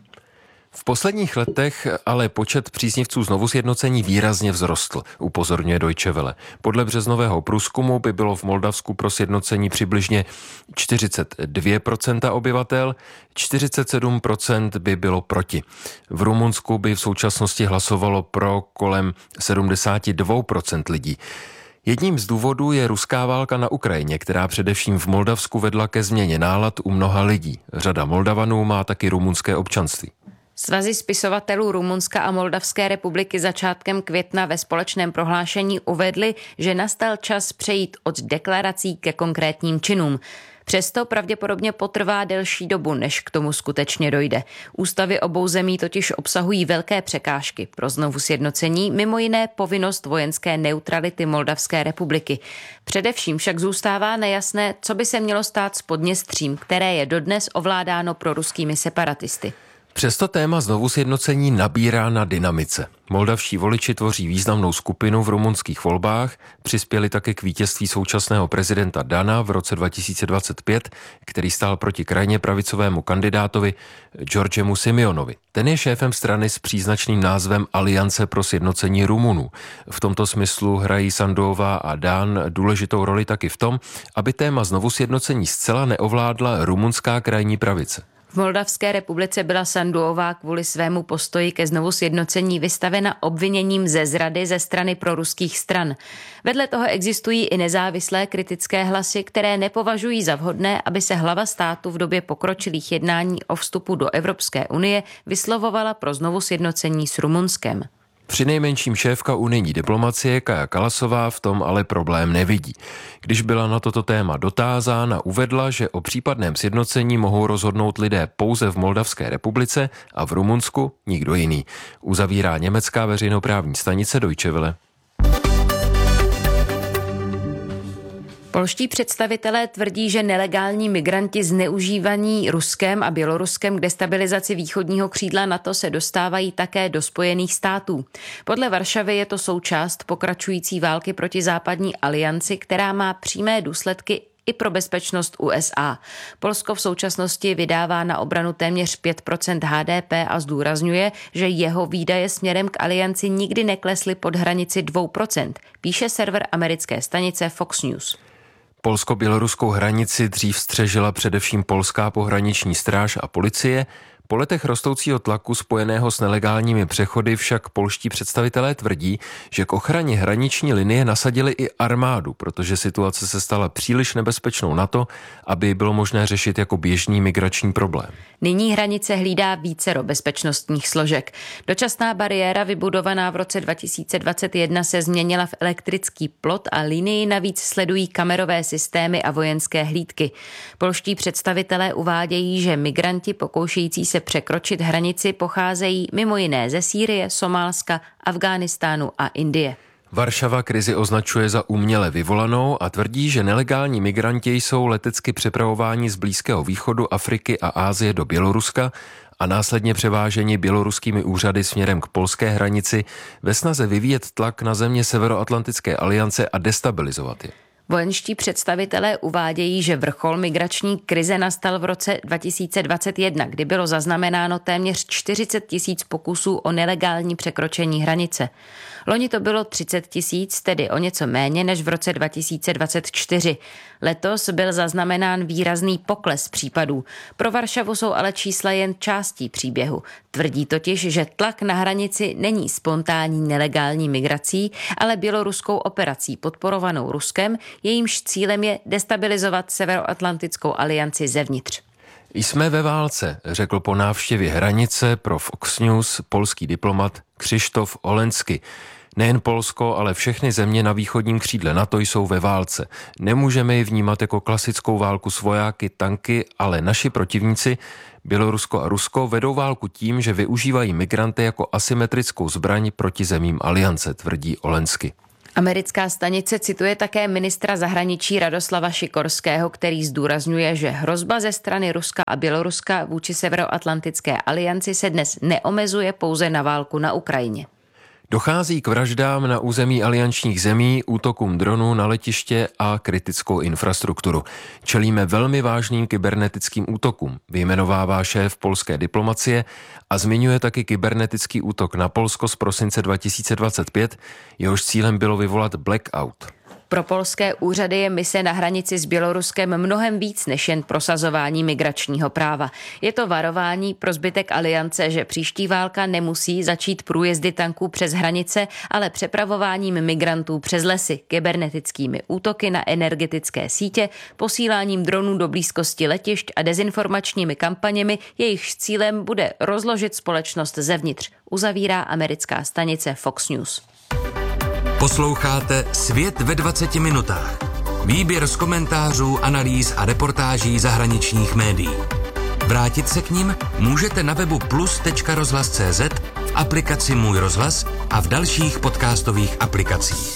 Speaker 14: V posledních letech ale počet příznivců znovu sjednocení výrazně vzrostl, upozorňuje Deutsche Welle. Podle březnového průzkumu by bylo v Moldavsku pro sjednocení přibližně čtyřicet dvě procenta obyvatel, čtyřicet sedm procent by bylo proti. V Rumunsku by v současnosti hlasovalo pro kolem sedmdesát dva procent lidí. Jedním z důvodů je ruská válka na Ukrajině, která především v Moldavsku vedla ke změně nálad u mnoha lidí. Řada Moldavanů má taky rumunské občanství.
Speaker 13: Svazy spisovatelů Rumunska a Moldavské republiky začátkem května ve společném prohlášení uvedly, že nastal čas přejít od deklarací ke konkrétním činům. Přesto pravděpodobně potrvá delší dobu, než k tomu skutečně dojde. Ústavy obou zemí totiž obsahují velké překážky pro znovu sjednocení, mimo jiné povinnost vojenské neutrality Moldavské republiky. Především však zůstává nejasné, co by se mělo stát s Podněstřím, které je dodnes ovládáno proruskými separatisty.
Speaker 14: Přesto téma znovu sjednocení nabírá na dynamice. Moldavští voliči tvoří významnou skupinu v rumunských volbách, přispěli také k vítězství současného prezidenta Dana v roce dva tisíce dvacet pět, který stál proti krajně pravicovému kandidátovi Georgemu Simeonovi. Ten je šéfem strany s příznačným názvem Aliance pro sjednocení Rumunů. V tomto smyslu hrají Sanduová a Dan důležitou roli taky v tom, aby téma znovu sjednocení zcela neovládla rumunská krajní pravice.
Speaker 13: V Moldavské republice byla Sanduová kvůli svému postoji ke znovu sjednocení vystavena obviněním ze zrady ze strany proruských stran. Vedle toho existují i nezávislé kritické hlasy, které nepovažují za vhodné, aby se hlava státu v době pokročilých jednání o vstupu do Evropské unie vyslovovala pro znovu sjednocení s Rumunskem.
Speaker 14: Přinejmenším šéfka unijní diplomacie Kaja Kallasová v tom ale problém nevidí. Když byla na toto téma dotázána, uvedla, že o případném sjednocení mohou rozhodnout lidé pouze v Moldavské republice a v Rumunsku nikdo jiný. Uzavírá německá veřejnoprávní stanice Deutsche Welle.
Speaker 13: Polští představitelé tvrdí, že nelegální migranti zneužívaní Ruskem a Běloruskem k destabilizaci východního křídla NATO se dostávají také do Spojených států. Podle Varšavy je to součást pokračující války proti západní alianci, která má přímé důsledky i pro bezpečnost U S A. Polsko v současnosti vydává na obranu téměř pět procent H D P a zdůrazňuje, že jeho výdaje směrem k alianci nikdy neklesly pod hranici dvě procenta, píše server americké stanice Fox News.
Speaker 14: Polsko-běloruskou hranici dřív střežila především polská pohraniční stráž a policie. Po letech rostoucího tlaku spojeného s nelegálními přechody však polští představitelé tvrdí, že k ochraně hraniční linie nasadili i armádu, protože situace se stala příliš nebezpečnou na to, aby bylo možné řešit jako běžný migrační problém.
Speaker 13: Nyní hranice hlídá vícero bezpečnostních složek. Dočasná bariéra vybudovaná v roce dva tisíce dvacet jedna se změnila v elektrický plot a linii navíc sledují kamerové systémy a vojenské hlídky. Polští představitelé uvádějí, že migranti pokoušející se překročit hranici pocházejí mimo jiné ze Sýrie, Somálska, Afghánistánu a Indie.
Speaker 14: Varšava krizi označuje za uměle vyvolanou a tvrdí, že nelegální migranti jsou letecky přepravováni z Blízkého východu, Afriky a Asie do Běloruska a následně převáženi běloruskými úřady směrem k polské hranici ve snaze vyvíjet tlak na země Severoatlantické aliance a destabilizovat je.
Speaker 13: Vojenští představitelé uvádějí, že vrchol migrační krize nastal v roce dva tisíce dvacet jedna, kdy bylo zaznamenáno téměř čtyřicet tisíc pokusů o nelegální překročení hranice. Loni to bylo třicet tisíc, tedy o něco méně než v roce dva tisíce dvacet čtyři. Letos byl zaznamenán výrazný pokles případů. Pro Varšavu jsou ale čísla jen částí příběhu. Tvrdí totiž, že tlak na hranici není spontánní nelegální migrací, ale běloruskou operací podporovanou Ruskem, jejímž cílem je destabilizovat Severoatlantickou alianci zevnitř.
Speaker 14: Jsme ve válce, řekl po návštěvě hranice pro Fox News polský diplomat Krzysztof Olensky. Nejen Polsko, ale všechny země na východním křídle NATO jsou ve válce. Nemůžeme ji vnímat jako klasickou válku s vojáky, tanky, ale naši protivníci, Bělorusko a Rusko, vedou válku tím, že využívají migranty jako asymetrickou zbraň proti zemím aliance, tvrdí Olensky.
Speaker 13: Americká stanice cituje také ministra zahraničí Radoslava Šikorského, který zdůrazňuje, že hrozba ze strany Ruska a Běloruska vůči Severoatlantické alianci se dnes neomezuje pouze na válku na Ukrajině.
Speaker 14: Dochází k vraždám na území aliančních zemí, útokům dronů na letiště a kritickou infrastrukturu. Čelíme velmi vážným kybernetickým útokům, vyjmenovává šéf polské diplomacie a zmiňuje taky kybernetický útok na Polsko z prosince dva tisíce dvacet pět, jehož cílem bylo vyvolat blackout.
Speaker 13: Pro polské úřady je mise na hranici s Běloruskem mnohem víc než jen prosazování migračního práva. Je to varování pro zbytek aliance, že příští válka nemusí začít průjezdy tanků přes hranice, ale přepravováním migrantů přes lesy, kybernetickými útoky na energetické sítě, posíláním dronů do blízkosti letišť a dezinformačními kampaněmi, jejichž cílem bude rozložit společnost zevnitř, uzavírá americká stanice Fox News.
Speaker 4: Posloucháte Svět ve dvaceti minutách. Výběr z komentářů, analýz a reportáží zahraničních médií. Vrátit se k nim můžete na webu plus tečka rozhlas tečka cé zet, v aplikaci Můj rozhlas a v dalších podcastových aplikacích.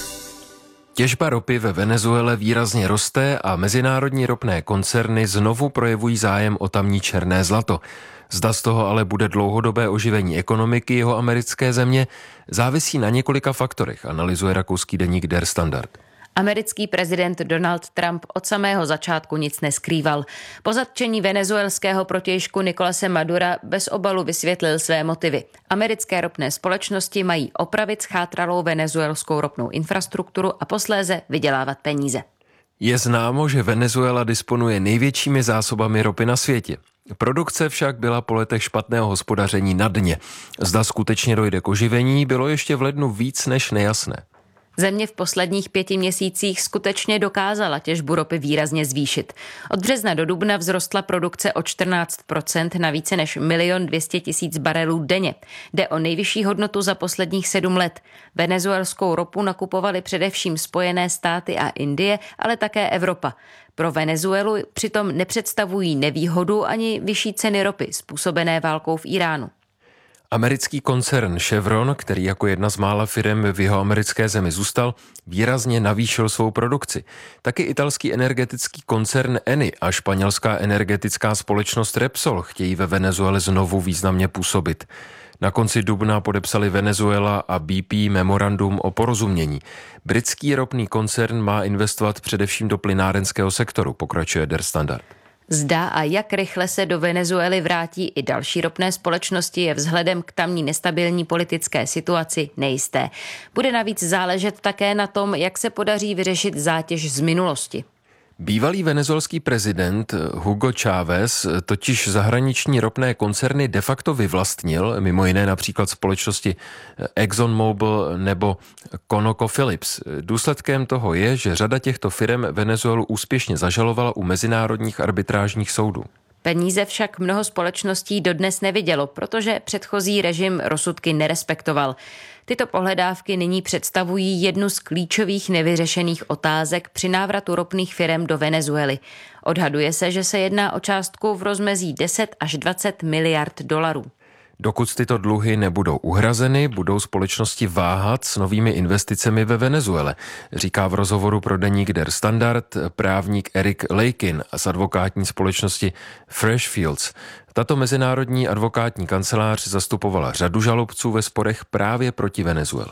Speaker 14: Těžba ropy ve Venezuele výrazně roste a mezinárodní ropné koncerny znovu projevují zájem o tamní černé zlato. Zda z toho ale bude dlouhodobé oživení ekonomiky jeho americké země, závisí na několika faktorech, analyzuje rakouský deník Der Standard.
Speaker 13: Americký prezident Donald Trump od samého začátku nic neskrýval. Po zatčení venezuelského protějšku Nicolase Madura bez obalu vysvětlil své motivy. Americké ropné společnosti mají opravit schátralou venezuelskou ropnou infrastrukturu a posléze vydělávat peníze.
Speaker 14: Je známo, že Venezuela disponuje největšími zásobami ropy na světě. Produkce však byla po letech špatného hospodaření na dně. Zda skutečně dojde k oživení, bylo ještě v lednu víc než nejasné.
Speaker 13: Země v posledních pěti měsících skutečně dokázala těžbu ropy výrazně zvýšit. Od března do dubna vzrostla produkce o čtrnáct procent na více než milion dvěstě tisíc barelů denně. Jde o nejvyšší hodnotu za posledních sedm let. Venezuelskou ropu nakupovaly především Spojené státy a Indie, ale také Evropa. Pro Venezuelu přitom nepředstavují nevýhodu ani vyšší ceny ropy způsobené válkou v Iránu.
Speaker 14: Americký koncern Chevron, který jako jedna z mála firem v jeho americké zemi zůstal, výrazně navýšil svou produkci. Taky italský energetický koncern Eni a španělská energetická společnost Repsol chtějí ve Venezuele znovu významně působit. Na konci dubna podepsali Venezuela a B P memorandum o porozumění. Britský ropný koncern má investovat především do plynárenského sektoru, pokračuje Der Standard.
Speaker 13: Zda a jak rychle se do Venezuely vrátí i další ropné společnosti je vzhledem k tamní nestabilní politické situaci nejisté. Bude navíc záležet také na tom, jak se podaří vyřešit zátěž z minulosti.
Speaker 14: Bývalý venezuelský prezident Hugo Chávez totiž zahraniční ropné koncerny de facto vyvlastnil, mimo jiné například společnosti ExxonMobil nebo ConocoPhillips. Důsledkem toho je, že řada těchto firem Venezuelu úspěšně zažalovala u mezinárodních arbitrážních soudů.
Speaker 13: Peníze však mnoho společností dodnes nevidělo, protože předchozí režim rozsudky nerespektoval. Tyto pohledávky nyní představují jednu z klíčových nevyřešených otázek při návratu ropných firem do Venezuely. Odhaduje se, že se jedná o částku v rozmezí deset až dvacet miliard dolarů.
Speaker 14: Dokud tyto dluhy nebudou uhrazeny, budou společnosti váhat s novými investicemi ve Venezuele, říká v rozhovoru pro deník Der Standard právník Eric Lakin z advokátní společnosti Freshfields. Tato mezinárodní advokátní kancelář zastupovala řadu žalobců ve sporech právě proti Venezuele.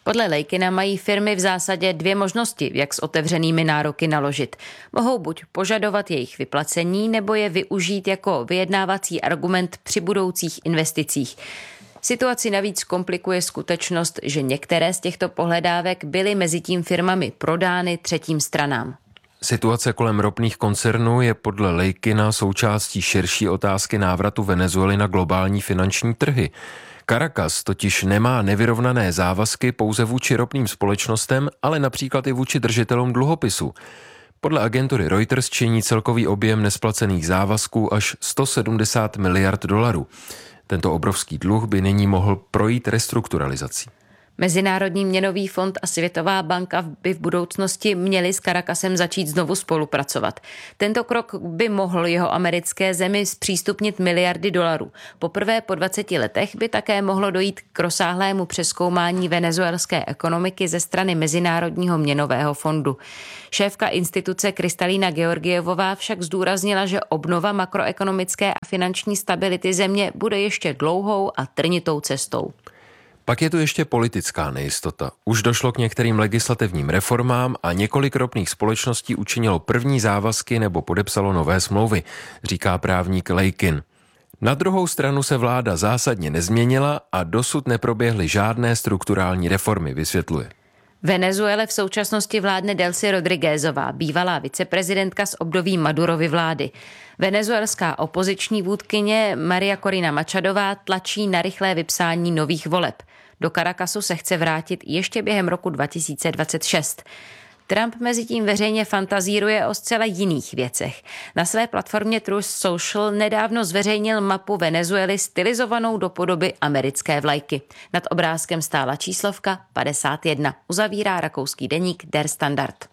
Speaker 13: Podle Lejkina mají firmy v zásadě dvě možnosti, jak s otevřenými nároky naložit. Mohou buď požadovat jejich vyplacení, nebo je využít jako vyjednávací argument při budoucích investicích. Situaci navíc komplikuje skutečnost, že některé z těchto pohledávek byly mezitím firmami prodány třetím stranám.
Speaker 14: Situace kolem ropných koncernů je podle Lejkina součástí širší otázky návratu Venezuely na globální finanční trhy. Caracas totiž nemá nevyrovnané závazky pouze vůči ropným společnostem, ale například i vůči držitelům dluhopisu. Podle agentury Reuters činí celkový objem nesplacených závazků až sto sedmdesát miliard dolarů. Tento obrovský dluh by nyní mohl projít restrukturalizací.
Speaker 13: Mezinárodní měnový fond a Světová banka by v budoucnosti měli s Caracasem začít znovu spolupracovat. Tento krok by mohl jeho americké zemi zpřístupnit miliardy dolarů. Poprvé po dvaceti letech by také mohlo dojít k rozsáhlému přezkoumání venezuelské ekonomiky ze strany Mezinárodního měnového fondu. Šéfka instituce Kristalína Georgievová však zdůraznila, že obnova makroekonomické a finanční stability země bude ještě dlouhou a trnitou cestou.
Speaker 14: Pak je tu ještě politická nejistota. Už došlo k některým legislativním reformám a několik ropných společností učinilo první závazky nebo podepsalo nové smlouvy, říká právník Lejkin. Na druhou stranu se vláda zásadně nezměnila a dosud neproběhly žádné strukturální reformy, vysvětluje.
Speaker 13: Venezuele v současnosti vládne Delcy Rodriguezová, bývalá viceprezidentka z období Madurovy vlády. Venezuelská opoziční vůdkyně Maria Corina Machadová tlačí na rychlé vypsání nových voleb. Do Caracasu se chce vrátit ještě během roku dva tisíce dvacet šest. Trump mezitím veřejně fantazíruje o zcela jiných věcech. Na své platformě Truth Social nedávno zveřejnil mapu Venezuely stylizovanou do podoby americké vlajky. Nad obrázkem stála číslovka padesát jedna. Uzavírá rakouský deník Der Standard.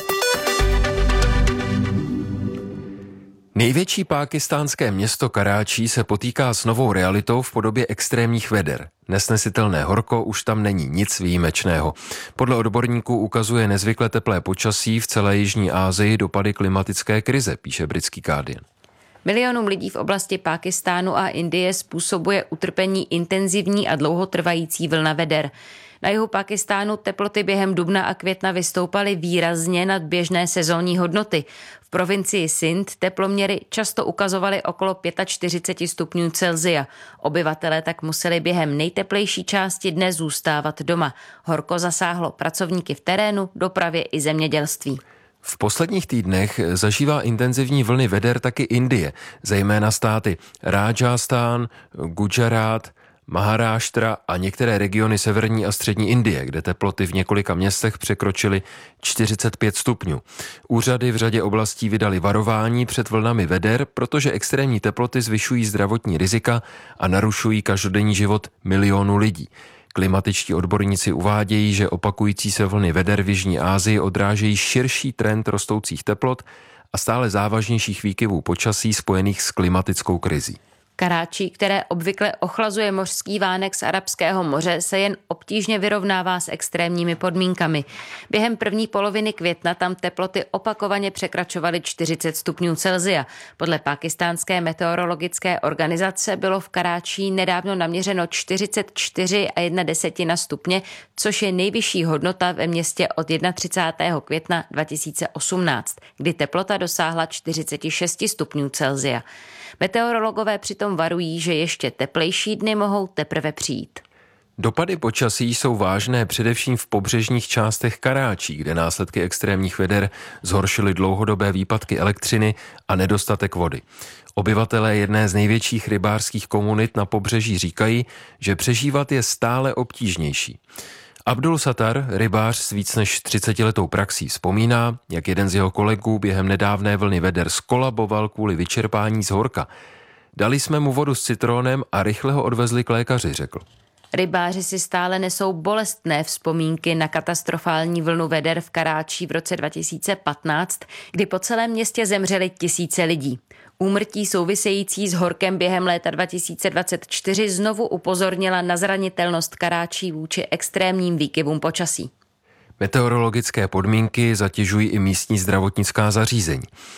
Speaker 14: Největší pákistánské město Karáčí se potýká s novou realitou v podobě extrémních veder. Nesnesitelné horko už tam není nic výjimečného. Podle odborníků ukazuje nezvykle teplé počasí v celé Jižní Asii dopady klimatické krize, píše britský Guardian.
Speaker 13: Milionům lidí v oblasti Pákistánu a Indie způsobuje utrpení intenzivní a dlouhotrvající vlna veder. Na jihu Pákistánu teploty během dubna a května vystoupaly výrazně nad běžné sezónní hodnoty. V provincii Sindh teploměry často ukazovaly okolo čtyřicet pět stupňů Celsia. Obyvatelé tak museli během nejteplejší části dne zůstávat doma. Horko zasáhlo pracovníky v terénu, dopravě i zemědělství.
Speaker 14: V posledních týdnech zažívá intenzivní vlny veder taky Indie, zejména státy Rajasthan, Gujarat, Maharashtra a některé regiony severní a střední Indie, kde teploty v několika městech překročily čtyřicet pět stupňů. Úřady v řadě oblastí vydali varování před vlnami veder, protože extrémní teploty zvyšují zdravotní rizika a narušují každodenní život milionů lidí. Klimatičtí odborníci uvádějí, že opakující se vlny veder v Jižní Asii odrážejí širší trend rostoucích teplot a stále závažnějších výkyvů počasí spojených s klimatickou krizí.
Speaker 13: Karáčí, které obvykle ochlazuje mořský vánek z Arabského moře, se jen obtížně vyrovnává s extrémními podmínkami. Během první poloviny května tam teploty opakovaně překračovaly čtyřicet stupňů Celsia. Podle pákistánské meteorologické organizace bylo v Karáčí nedávno naměřeno čtyřicet čtyři a jedna desetina stupně, což je nejvyšší hodnota ve městě od třicátého prvního května dva tisíce osmnáct, kdy teplota dosáhla čtyřicet šest stupňů Celsia. Meteorologové přitom varují, že ještě teplejší dny mohou teprve přijít.
Speaker 14: Dopady počasí jsou vážné především v pobřežních částech Karáčí, kde následky extrémních veder zhoršily dlouhodobé výpadky elektřiny a nedostatek vody. Obyvatelé jedné z největších rybářských komunit na pobřeží říkají, že přežívat je stále obtížnější. Abdul Sattar, rybář s víc než třicetiletou praxí, vzpomíná, jak jeden z jeho kolegů během nedávné vlny veder skolaboval kvůli vyčerpání z horka. Dali jsme mu vodu s citrónem a rychle ho odvezli k lékaři, řekl.
Speaker 13: Rybáři si stále nesou bolestné vzpomínky na katastrofální vlnu veder v Karáčí v roce dva tisíce patnáct, kdy po celém městě zemřely tisíce lidí. Úmrtí související s horkem během léta dva tisíce dvacet čtyři znovu upozornila na zranitelnost Karáčí vůči extrémním výkyvům počasí.
Speaker 14: Meteorologické podmínky zatěžují i místní zdravotnická zařízení.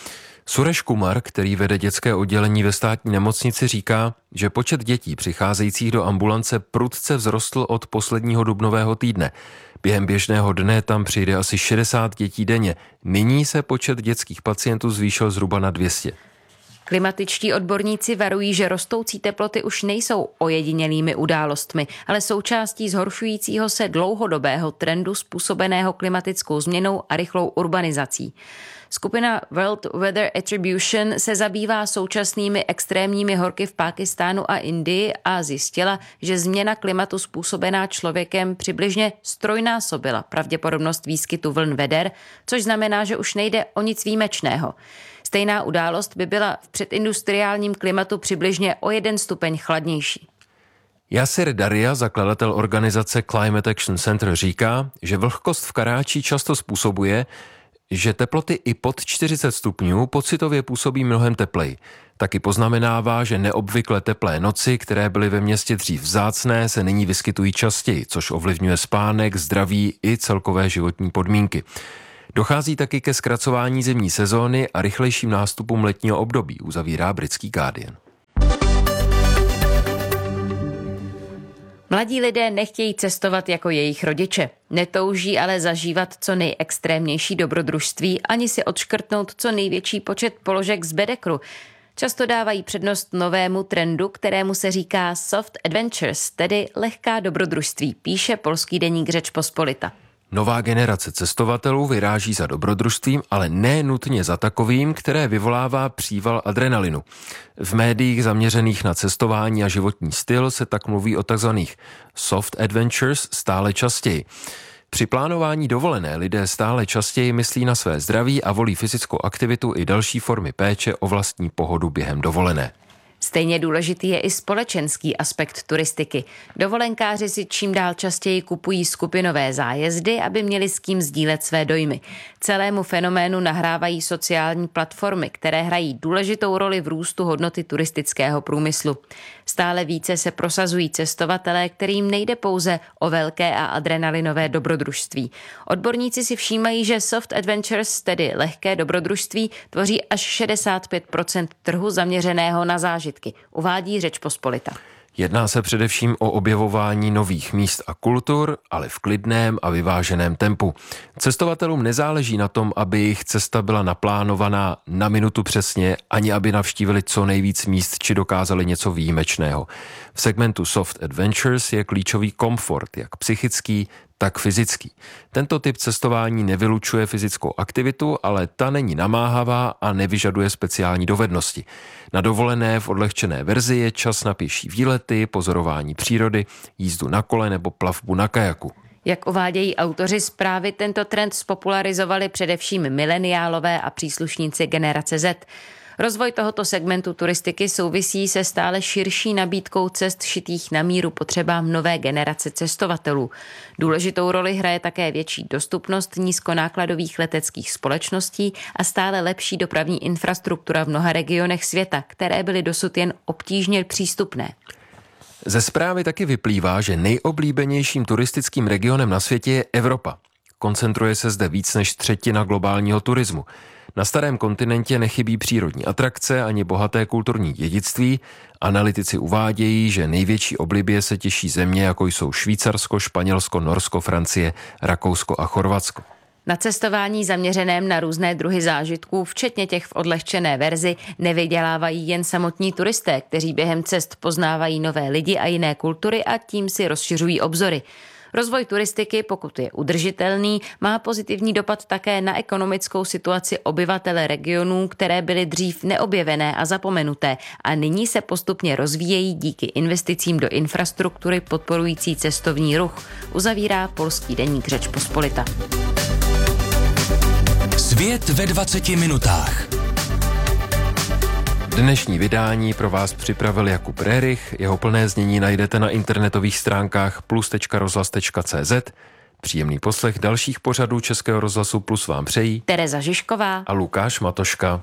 Speaker 14: Sureš Kumar, který vede dětské oddělení ve státní nemocnici, říká, že počet dětí přicházejících do ambulance prudce vzrostl od posledního dubnového týdne. Během běžného dne tam přijde asi šedesát dětí denně. Nyní se počet dětských pacientů zvýšil zhruba na dvě stě.
Speaker 13: Klimatičtí odborníci varují, že rostoucí teploty už nejsou ojedinělými událostmi, ale součástí zhoršujícího se dlouhodobého trendu způsobeného klimatickou změnou a rychlou urbanizací. Skupina World Weather Attribution se zabývá současnými extrémními horky v Pákistánu a Indii a zjistila, že změna klimatu způsobená člověkem přibližně strojnásobila pravděpodobnost výskytu vln veder, což znamená, že už nejde o nic výjimečného. Stejná událost by byla v předindustriálním klimatu přibližně o jeden stupeň chladnější.
Speaker 14: Yasir Daria, zakladatel organizace Climate Action Center, říká, že vlhkost v Karáči často způsobuje, že teploty i pod čtyřicet stupňů pocitově působí mnohem tepleji. Taky poznamenává, že neobvykle teplé noci, které byly ve městě dřív vzácné, se nyní vyskytují častěji, což ovlivňuje spánek, zdraví i celkové životní podmínky. Dochází taky ke zkracování zimní sezóny a rychlejším nástupům letního období, uzavírá britský Guardian.
Speaker 13: Mladí lidé nechtějí cestovat jako jejich rodiče. Netouží ale zažívat co nejextrémnější dobrodružství ani si odškrtnout co největší počet položek z bedekru. Často dávají přednost novému trendu, kterému se říká soft adventures, tedy lehká dobrodružství, píše polský deník Řeč Pospolita.
Speaker 14: Nová generace cestovatelů vyráží za dobrodružstvím, ale ne nutně za takovým, které vyvolává příval adrenalinu. V médiích zaměřených na cestování a životní styl se tak mluví o takzvaných soft adventures stále častěji. Při plánování dovolené lidé stále častěji myslí na své zdraví a volí fyzickou aktivitu i další formy péče o vlastní pohodu během dovolené.
Speaker 13: Stejně důležitý je i společenský aspekt turistiky. Dovolenkáři si čím dál častěji kupují skupinové zájezdy, aby měli s kým sdílet své dojmy. Celému fenoménu nahrávají sociální platformy, které hrají důležitou roli v růstu hodnoty turistického průmyslu. Stále více se prosazují cestovatelé, kterým nejde pouze o velké a adrenalinové dobrodružství. Odborníci si všímají, že soft adventures, tedy lehké dobrodružství, tvoří až šedesát pět procent trhu zaměřeného na zážitky, uvádí Řeč Pospolita.
Speaker 14: Jedná se především o objevování nových míst a kultur, ale v klidném a vyváženém tempu. Cestovatelům nezáleží na tom, aby jejich cesta byla naplánovaná na minutu přesně, ani aby navštívili co nejvíc míst či dokázali něco výjimečného. V segmentu Soft Adventures je klíčový komfort, jak psychický, tak fyzický. Tento typ cestování nevylučuje fyzickou aktivitu, ale ta není namáhavá a nevyžaduje speciální dovednosti. Na dovolené v odlehčené verzi je čas na pěší výlety, pozorování přírody, jízdu na kole nebo plavbu na kajaku.
Speaker 13: Jak uvádějí autoři zprávy, tento trend spopularizovali především mileniálové a příslušníci generace Z. Rozvoj tohoto segmentu turistiky souvisí se stále širší nabídkou cest šitých na míru potřebám nové generace cestovatelů. Důležitou roli hraje také větší dostupnost nízkonákladových leteckých společností a stále lepší dopravní infrastruktura v mnoha regionech světa, které byly dosud jen obtížně přístupné.
Speaker 14: Ze zprávy taky vyplývá, že nejoblíbenějším turistickým regionem na světě je Evropa. Koncentruje se zde víc než třetina globálního turismu. Na starém kontinentě nechybí přírodní atrakce ani bohaté kulturní dědictví. Analytici uvádějí, že největší oblibě se těší země, jako jsou Švýcarsko, Španělsko, Norsko, Francie, Rakousko a Chorvatsko.
Speaker 13: Na cestování zaměřeném na různé druhy zážitků, včetně těch v odlehčené verzi, nevydělávají jen samotní turisté, kteří během cest poznávají nové lidi a jiné kultury a tím si rozšiřují obzory. Rozvoj turistiky, pokud je udržitelný, má pozitivní dopad také na ekonomickou situaci obyvatel regionů, které byly dřív neobjevené a zapomenuté a nyní se postupně rozvíjejí díky investicím do infrastruktury podporující cestovní ruch, uzavírá polský deník Řeč Pospolita.
Speaker 4: Svět ve dvaceti minutách.
Speaker 14: Dnešní vydání pro vás připravil Jakub Rerich. Jeho plné znění najdete na internetových stránkách plus tečka rozhlas tečka cé zet. Příjemný poslech dalších pořadů Českého rozhlasu Plus vám přejí
Speaker 13: Tereza Žižková
Speaker 14: a Lukáš Matoška.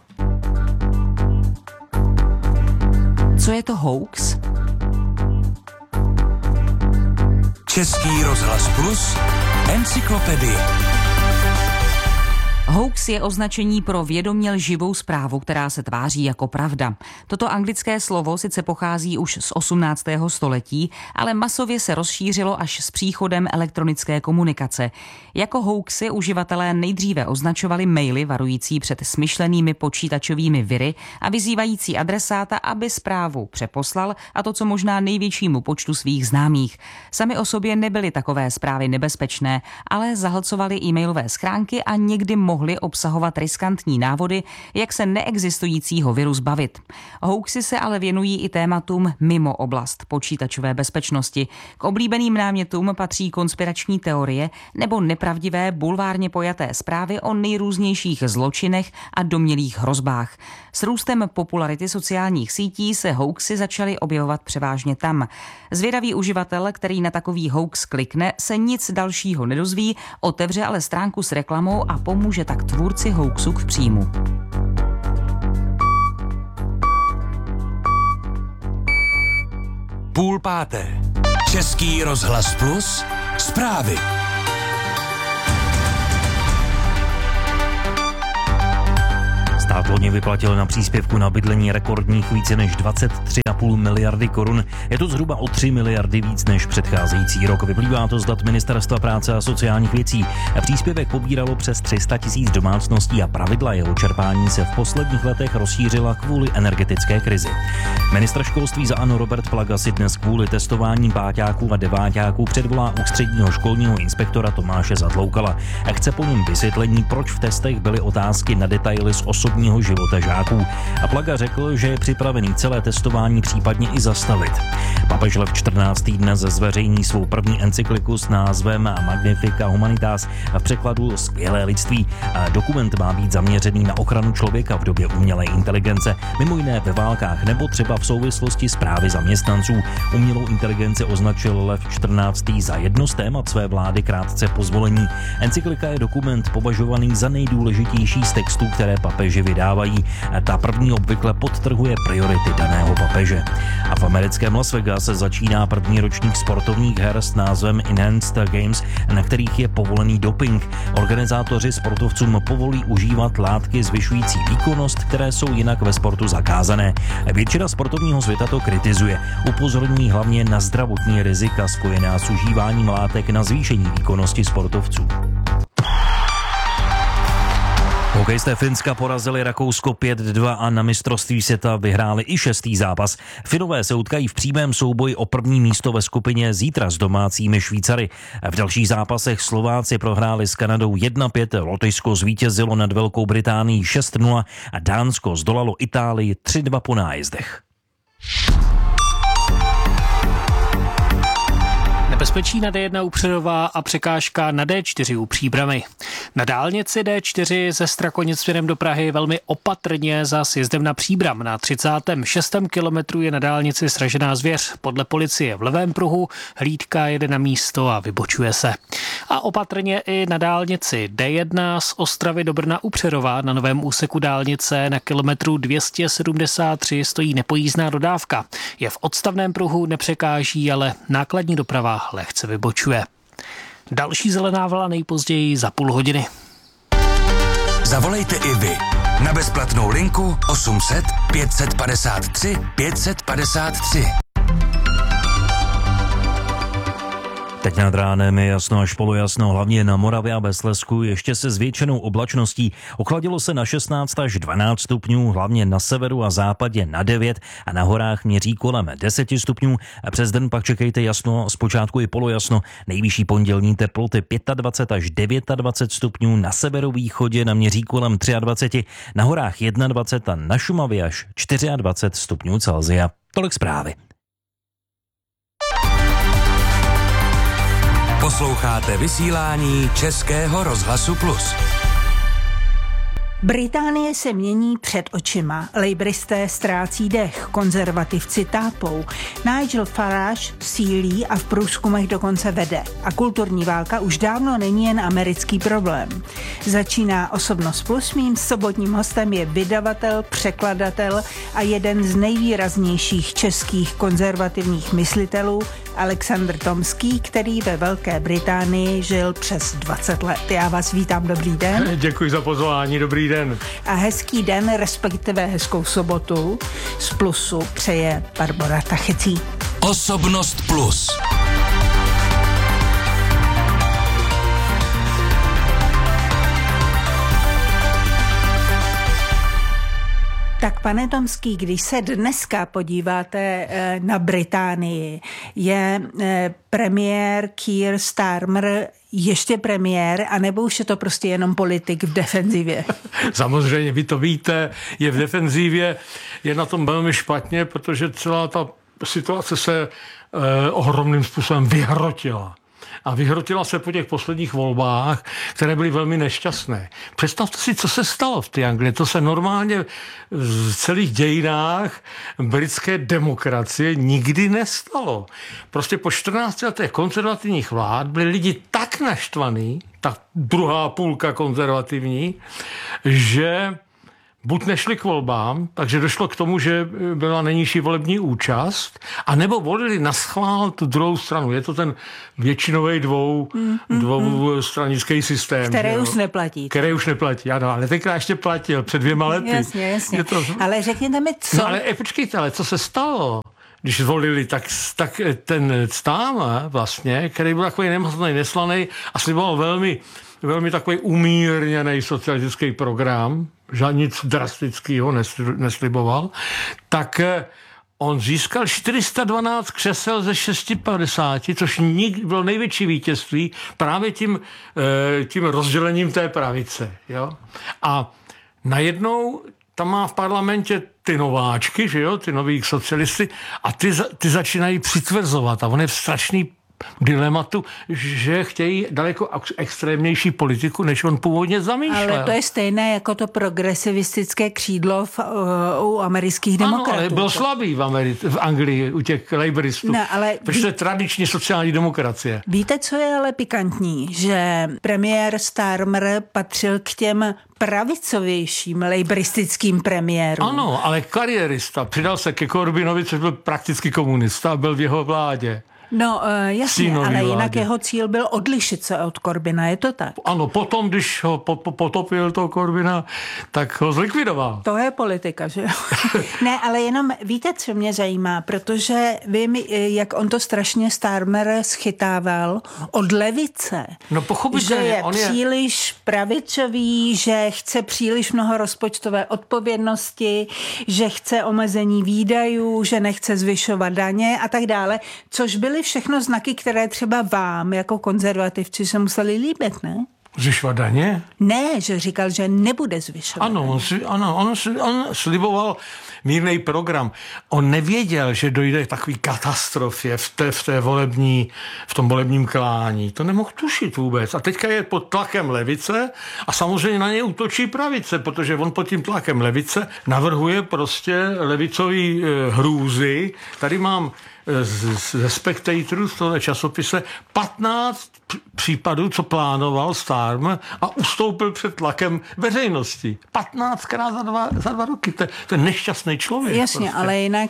Speaker 15: Co je to hoax?
Speaker 4: Český rozhlas Plus, encyklopedie.
Speaker 15: Hoax je označení pro vědomě lživou zprávu, která se tváří jako pravda. Toto anglické slovo sice pochází už z osmnáctého století, ale masově se rozšířilo až s příchodem elektronické komunikace. Jako hoaxy uživatelé nejdříve označovali maily varující před smyšlenými počítačovými viry a vyzývající adresáta, aby zprávu přeposlal, a to co možná největšímu počtu svých známých. Sami o sobě nebyly takové zprávy nebezpečné, ale zahlcovaly e-mailové schránky a někdy mohly obsahovat riskantní návody, jak se neexistujícího viru zbavit. Hoaxy se ale věnují i tématům mimo oblast počítačové bezpečnosti. K oblíbeným námětům patří konspirační teorie nebo nepravdivé bulvárně pojaté zprávy o nejrůznějších zločinech a domnělých hrozbách. S růstem popularity sociálních sítí se hoaxy začaly objevovat převážně tam. Zvědavý uživatel, který na takový hoax klikne, se nic dalšího nedozví, otevře ale stránku s reklamou a pomůže tak tvůrci hoaxu k příjmu.
Speaker 4: Půl páté. Český rozhlas plus. Zprávy.
Speaker 7: Stát loni vyplatil na příspěvku na bydlení rekordních více než dvacet tři celá pět miliardy korun. Je to zhruba o tři miliardy víc než předcházející rok. Vyplývá to z dat Ministerstva práce a sociálních věcí. Příspěvek pobíralo přes tři sta tisíc domácností a pravidla jeho čerpání se v posledních letech rozšířila kvůli energetické krizi. Ministr školství za ANO Robert Plaga si dnes kvůli testování páťáků a deváťáků předvolá ústředního školního inspektora Tomáše Zatloukala a chce po něm vysvětlení, proč v testech byly otázky na detaily z osobního života žáků. A Plaga řekl, že je připravený celé testování případně i zastavit. Papež Lev čtrnáctý dnes zveřejní svou první encykliku s názvem Magnifica Humanitas, v překladu Skvělé lidství. Dokument má být zaměřený na ochranu člověka v době umělé inteligence, mimo jiné ve válkách nebo třeba v souvislosti s právy zaměstnanců. Umělou inteligenci označil Lev čtrnáctý za jedno z témat své vlády krátce po zvolení. Encyklika je dokument považovaný za nejdůležitější z textů, které papeži vydávají. Ta první obvykle podtrhuje priority daného papeže. A v americkém Las Vegas se začíná první ročník sportovních her s názvem Enhanced Games, na kterých je povolený doping. Organizátoři sportovcům povolí užívat látky zvyšující výkonnost, které jsou jinak ve sportu zakázané. Většina sportovního světa to kritizuje. Upozorní hlavně na zdravotní rizika spojená s užíváním látek na zvýšení výkonnosti sportovců. Hokejisté Finska porazili Rakousko pět dva a na mistrovství světa vyhráli i šestý zápas. Finové se utkají v přímém souboji o první místo ve skupině zítra s domácími Švýcary. V dalších zápasech Slováci prohráli s Kanadou jedna pět, Lotyšsko zvítězilo nad Velkou Británií šest nula a Dánsko zdolalo Itálii tři dva po nájezdech.
Speaker 12: Nebezpečí na D jedna u Přerova a překážka na D čtyři u Příbrami. Na dálnici D čtyři ze Strakonic směrem do Prahy velmi opatrně za sjezdem na Příbram. Na třicátém šestém kilometru je na dálnici sražená zvěř. Podle policie v levém pruhu hlídka jede na místo a vybočuje se. A opatrně i na dálnici D jedna z Ostravy do Brna u Přerova na novém úseku dálnice na kilometru dvě stě sedmdesát tři stojí nepojízdná dodávka. Je v odstavném pruhu, nepřekáží, ale nákladní doprava lehce vybočuje. Další zelená vlna nejpozději za půl hodiny.
Speaker 4: Zavolejte i vy na bezplatnou linku osm set pět padesát tři pět padesát tři.
Speaker 7: Teď nad ránem je jasno až polojasno, hlavně na Moravě a ve Slezsku, ještě se zvětšenou oblačností. Ochladilo se na šestnáct až dvanáct stupňů, hlavně na severu a západě na devět a na horách měří kolem deset stupňů. A přes den pak čekejte jasno, zpočátku i polojasno. Nejvyšší pondělní teploty dvacet pět až dvacet devět stupňů, na severovýchodě naměří kolem dvacet tři, na horách dvacet jedna a na Šumavě až dvacet čtyři stupňů Celsia. Tolik zprávy.
Speaker 4: Posloucháte vysílání Českého rozhlasu Plus.
Speaker 16: Británie se mění před očima, lejbristé ztrácí dech, konzervativci tápou, Nigel Farage sílí a v průzkumech dokonce vede. A kulturní válka už dávno není jen americký problém. Začíná Osobnost plus, mým sobotním hostem je vydavatel, překladatel a jeden z nejvýraznějších českých konzervativních myslitelů Alexandr Tomský, který ve Velké Británii žil přes dvacet let. Já vás vítám, dobrý den.
Speaker 17: Děkuji za pozvání, dobrý den.
Speaker 16: A hezký den, respektive hezkou sobotu z Plusu přeje Barbora Tachecí.
Speaker 4: Osobnost plus.
Speaker 16: Tak pane Tomský, když se dneska podíváte na Británii, je premiér Keir Starmer ještě premiér, anebo už je to prostě jenom politik v defenzivě?
Speaker 17: Samozřejmě, vy to víte, je v defenzivě, je na tom velmi špatně, protože celá ta situace se eh, ohromným způsobem vyhrotila. A vyhrotila se po těch posledních volbách, které byly velmi nešťastné. Představte si, co se stalo v té Anglii. To se normálně v celých dějinách britské demokracie nikdy nestalo. Prostě po čtrnácti letech konzervativních vlád byli lidi tak naštvaný, ta druhá půlka konzervativní, že buď nešli k volbám, takže došlo k tomu, že byla nejnižší volební účast, anebo volili naschvál tu druhou stranu. Je to ten většinový dvou, mm, mm, dvou stranický systém.
Speaker 16: Který
Speaker 17: už
Speaker 16: neplatí.
Speaker 17: Který už neplatí, ano, ale tenkrát ještě platil před dvěma lety.
Speaker 16: Jasně, jasně.
Speaker 17: To...
Speaker 16: Ale řekněte mi, co...
Speaker 17: No ale počkejte, ale co se stalo? Když zvolili, tak, tak ten Starmer vlastně, který byl takový nemocný, neslaný a sliboval velmi, velmi takový umírněný socialistický program, že nic drastického nesliboval, tak on získal čtyři sta dvanáct křesel ze šest set padesáti, což bylo největší vítězství právě tím, tím rozdělením té pravice. Jo? A najednou tam má v parlamentě ty nováčky, že jo, ty nový socialisty, a ty, ty začínají přitvrzovat a on je v strašný dilematu, že chtějí daleko extrémnější politiku, než on původně zamýšlel.
Speaker 16: Ale to je stejné jako to progresivistické křídlo v, uh, u amerických demokratů.
Speaker 17: Ano, ale byl slabý v, Ameri- v Anglii u těch laboristů.
Speaker 16: No, ale
Speaker 17: protože to je tradiční sociální demokracie.
Speaker 16: Víte, co je ale pikantní? Že premiér Starmer patřil k těm pravicovějším laboristickým premiérům.
Speaker 17: Ano, ale kariérista. Přidal se ke Corbynovi, což byl prakticky komunista a byl v jeho vládě.
Speaker 16: No jasně,
Speaker 17: Sínový
Speaker 16: ale jinak
Speaker 17: vládě.
Speaker 16: Jeho cíl byl odlišit se od Corbyna, je to tak?
Speaker 17: Ano, potom, když ho po, po, potopil toho Corbyna, tak ho zlikvidoval.
Speaker 16: To je politika, že jo? Ne, ale jenom víte, co mě zajímá, protože vím, jak on to strašně Starmer schytával od levice.
Speaker 17: No pochopitelně.
Speaker 16: Že je
Speaker 17: on
Speaker 16: příliš
Speaker 17: je...
Speaker 16: pravicový, že chce příliš mnoho rozpočtové odpovědnosti, že chce omezení výdajů, že nechce zvyšovat daně a tak dále, což byly všechno znaky, které třeba vám jako konzervativci se museli líbit, ne?
Speaker 17: Zvyšovat daně?
Speaker 16: Ne, že říkal, že nebude zvyšovat.
Speaker 17: Ano, on, ano on, on sliboval mírný program. On nevěděl, že dojde k takové katastrofě v, té, v, té volební, v tom volebním klání. To nemohl tušit vůbec. A teďka je pod tlakem levice a samozřejmě na něj útočí pravice, protože on pod tím tlakem levice navrhuje prostě levicový e, hrůzy. Tady mám ze Spectatoru, z toho časopise, patnáct případů, co plánoval Starmer a ustoupil před tlakem veřejnosti. patnáctkrát za dva, za dva roky. To, to je nešťastný člověk.
Speaker 16: Jasně, prostě. Ale jinak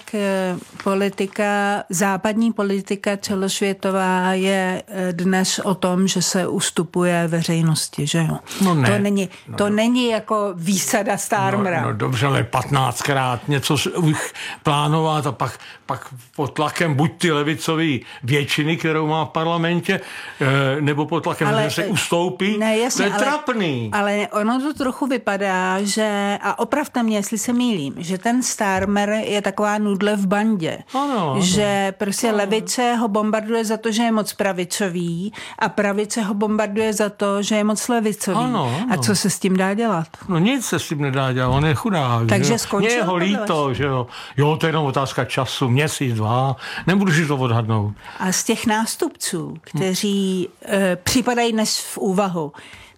Speaker 16: politika, západní politika celosvětová je dnes o tom, že se ustupuje veřejnosti, že jo?
Speaker 17: No ne.
Speaker 16: To není,
Speaker 17: no,
Speaker 16: to
Speaker 17: no.
Speaker 16: není jako výsada Starmera.
Speaker 17: No, no dobře, ale patnáctkrát něco plánovat a pak, pak pod tlakem buď ty levicový většiny, kterou má v parlamentě, nebo pod tlakem, ale, že se ustoupí.
Speaker 16: Ne, jasně,
Speaker 17: to je
Speaker 16: ale,
Speaker 17: trapný.
Speaker 16: Ale ono to trochu vypadá, že, a opravte mě, jestli se mýlím, že ten Starmer je taková nudle v bandě.
Speaker 17: Ano,
Speaker 16: že
Speaker 17: ano.
Speaker 16: prostě ano. Levice ho bombarduje za to, že je moc pravicový a pravice ho bombarduje za to, že je moc levicový.
Speaker 17: Ano, ano.
Speaker 16: A co se s tím dá dělat?
Speaker 17: No nic se s tím nedá dělat, on je chudák.
Speaker 16: Takže skončil.
Speaker 17: Mě je ho líto, že jo. Jo, to je jenom otázka času, měsíc, dva, nebudu si to odhadnout.
Speaker 16: A z těch nástupců, kteří hmm. e, připadají dnes v úvahu,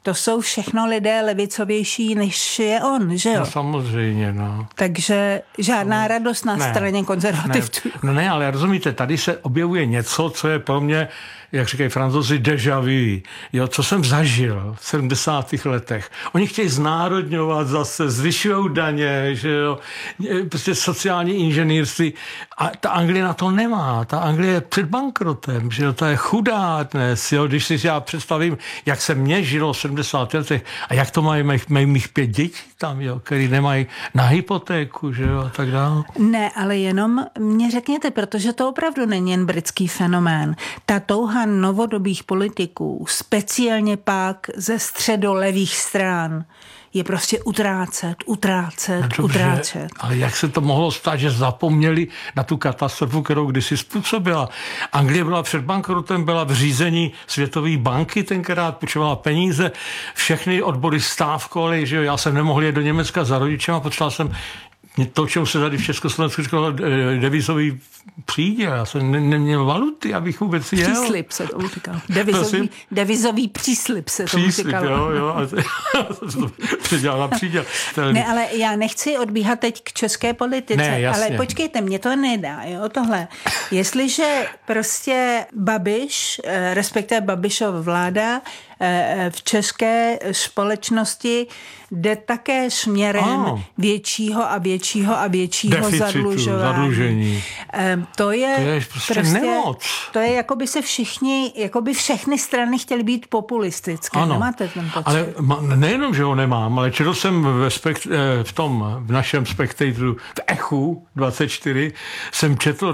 Speaker 16: to jsou všechno lidé levicovější, než je on, že jo?
Speaker 17: No samozřejmě, no.
Speaker 16: Takže žádná no. radost na ne, straně konzervativců.
Speaker 17: Ne. No ne, ale rozumíte, tady se objevuje něco, co je pro mě, jak říkají Francouzi, déjà vu, jo, co jsem zažil v sedmdesátých letech. Oni chtějí znárodňovat zase, zvyšují daně, že jo, prostě sociální inženýrství. A ta Anglie na to nemá. Ta Anglie je před bankrotem, že jo, ta je chudá dnes, jo, když si já představím, jak se mě žilo v sedmdesátých letech a jak to mají mých, mých pět dětí tam, jo, který nemají na hypotéku, že jo, a tak dále.
Speaker 16: Ne, ale jenom mě řekněte, protože to opravdu není jen britský fenomén. Ta touha novodobých politiků, speciálně pak ze středolevých stran, je prostě utrácet, utrácet, no dobře, utrácet.
Speaker 17: Ale jak se to mohlo stát, že zapomněli na tu katastrofu, kterou kdysi způsobila? Anglie byla před bankrotem, byla v řízení Světové banky, tenkrát půjčovala peníze, všechny odbory stávkovaly, že jo, já jsem nemohl jít do Německa za rodičem a potřeboval jsem to, čemu se tady v Československu říkalo devizový příděl. Já jsem ne, neměl valuty, abych vůbec jel.
Speaker 16: Příslip se tomu říkal. Devizový, devizový příslip se tomu
Speaker 17: příslip,
Speaker 16: říkalo.
Speaker 17: jo, jo. Předělal na příděl.
Speaker 16: Ne, ale já nechci odbíhat teď k české politice,
Speaker 17: ne,
Speaker 16: ale počkejte, mě to nedá, jo, tohle. Jestliže prostě Babiš, respektive Babišova vláda v české společnosti jde také směrem ano. většího a většího a většího
Speaker 17: deficitu,
Speaker 16: zadlužování.
Speaker 17: Zadlužení.
Speaker 16: To je,
Speaker 17: to je prostě, prostě nemoc.
Speaker 16: To je, jako by se všichni, jako by všechny strany chtěly být populistické.
Speaker 17: Ano.
Speaker 16: Nemáte ten pocit?
Speaker 17: Ale nejenom, že ho nemám, ale četl jsem ve spekt, v tom, v našem Spectatoru, v Echu dvacet čtyři, jsem četl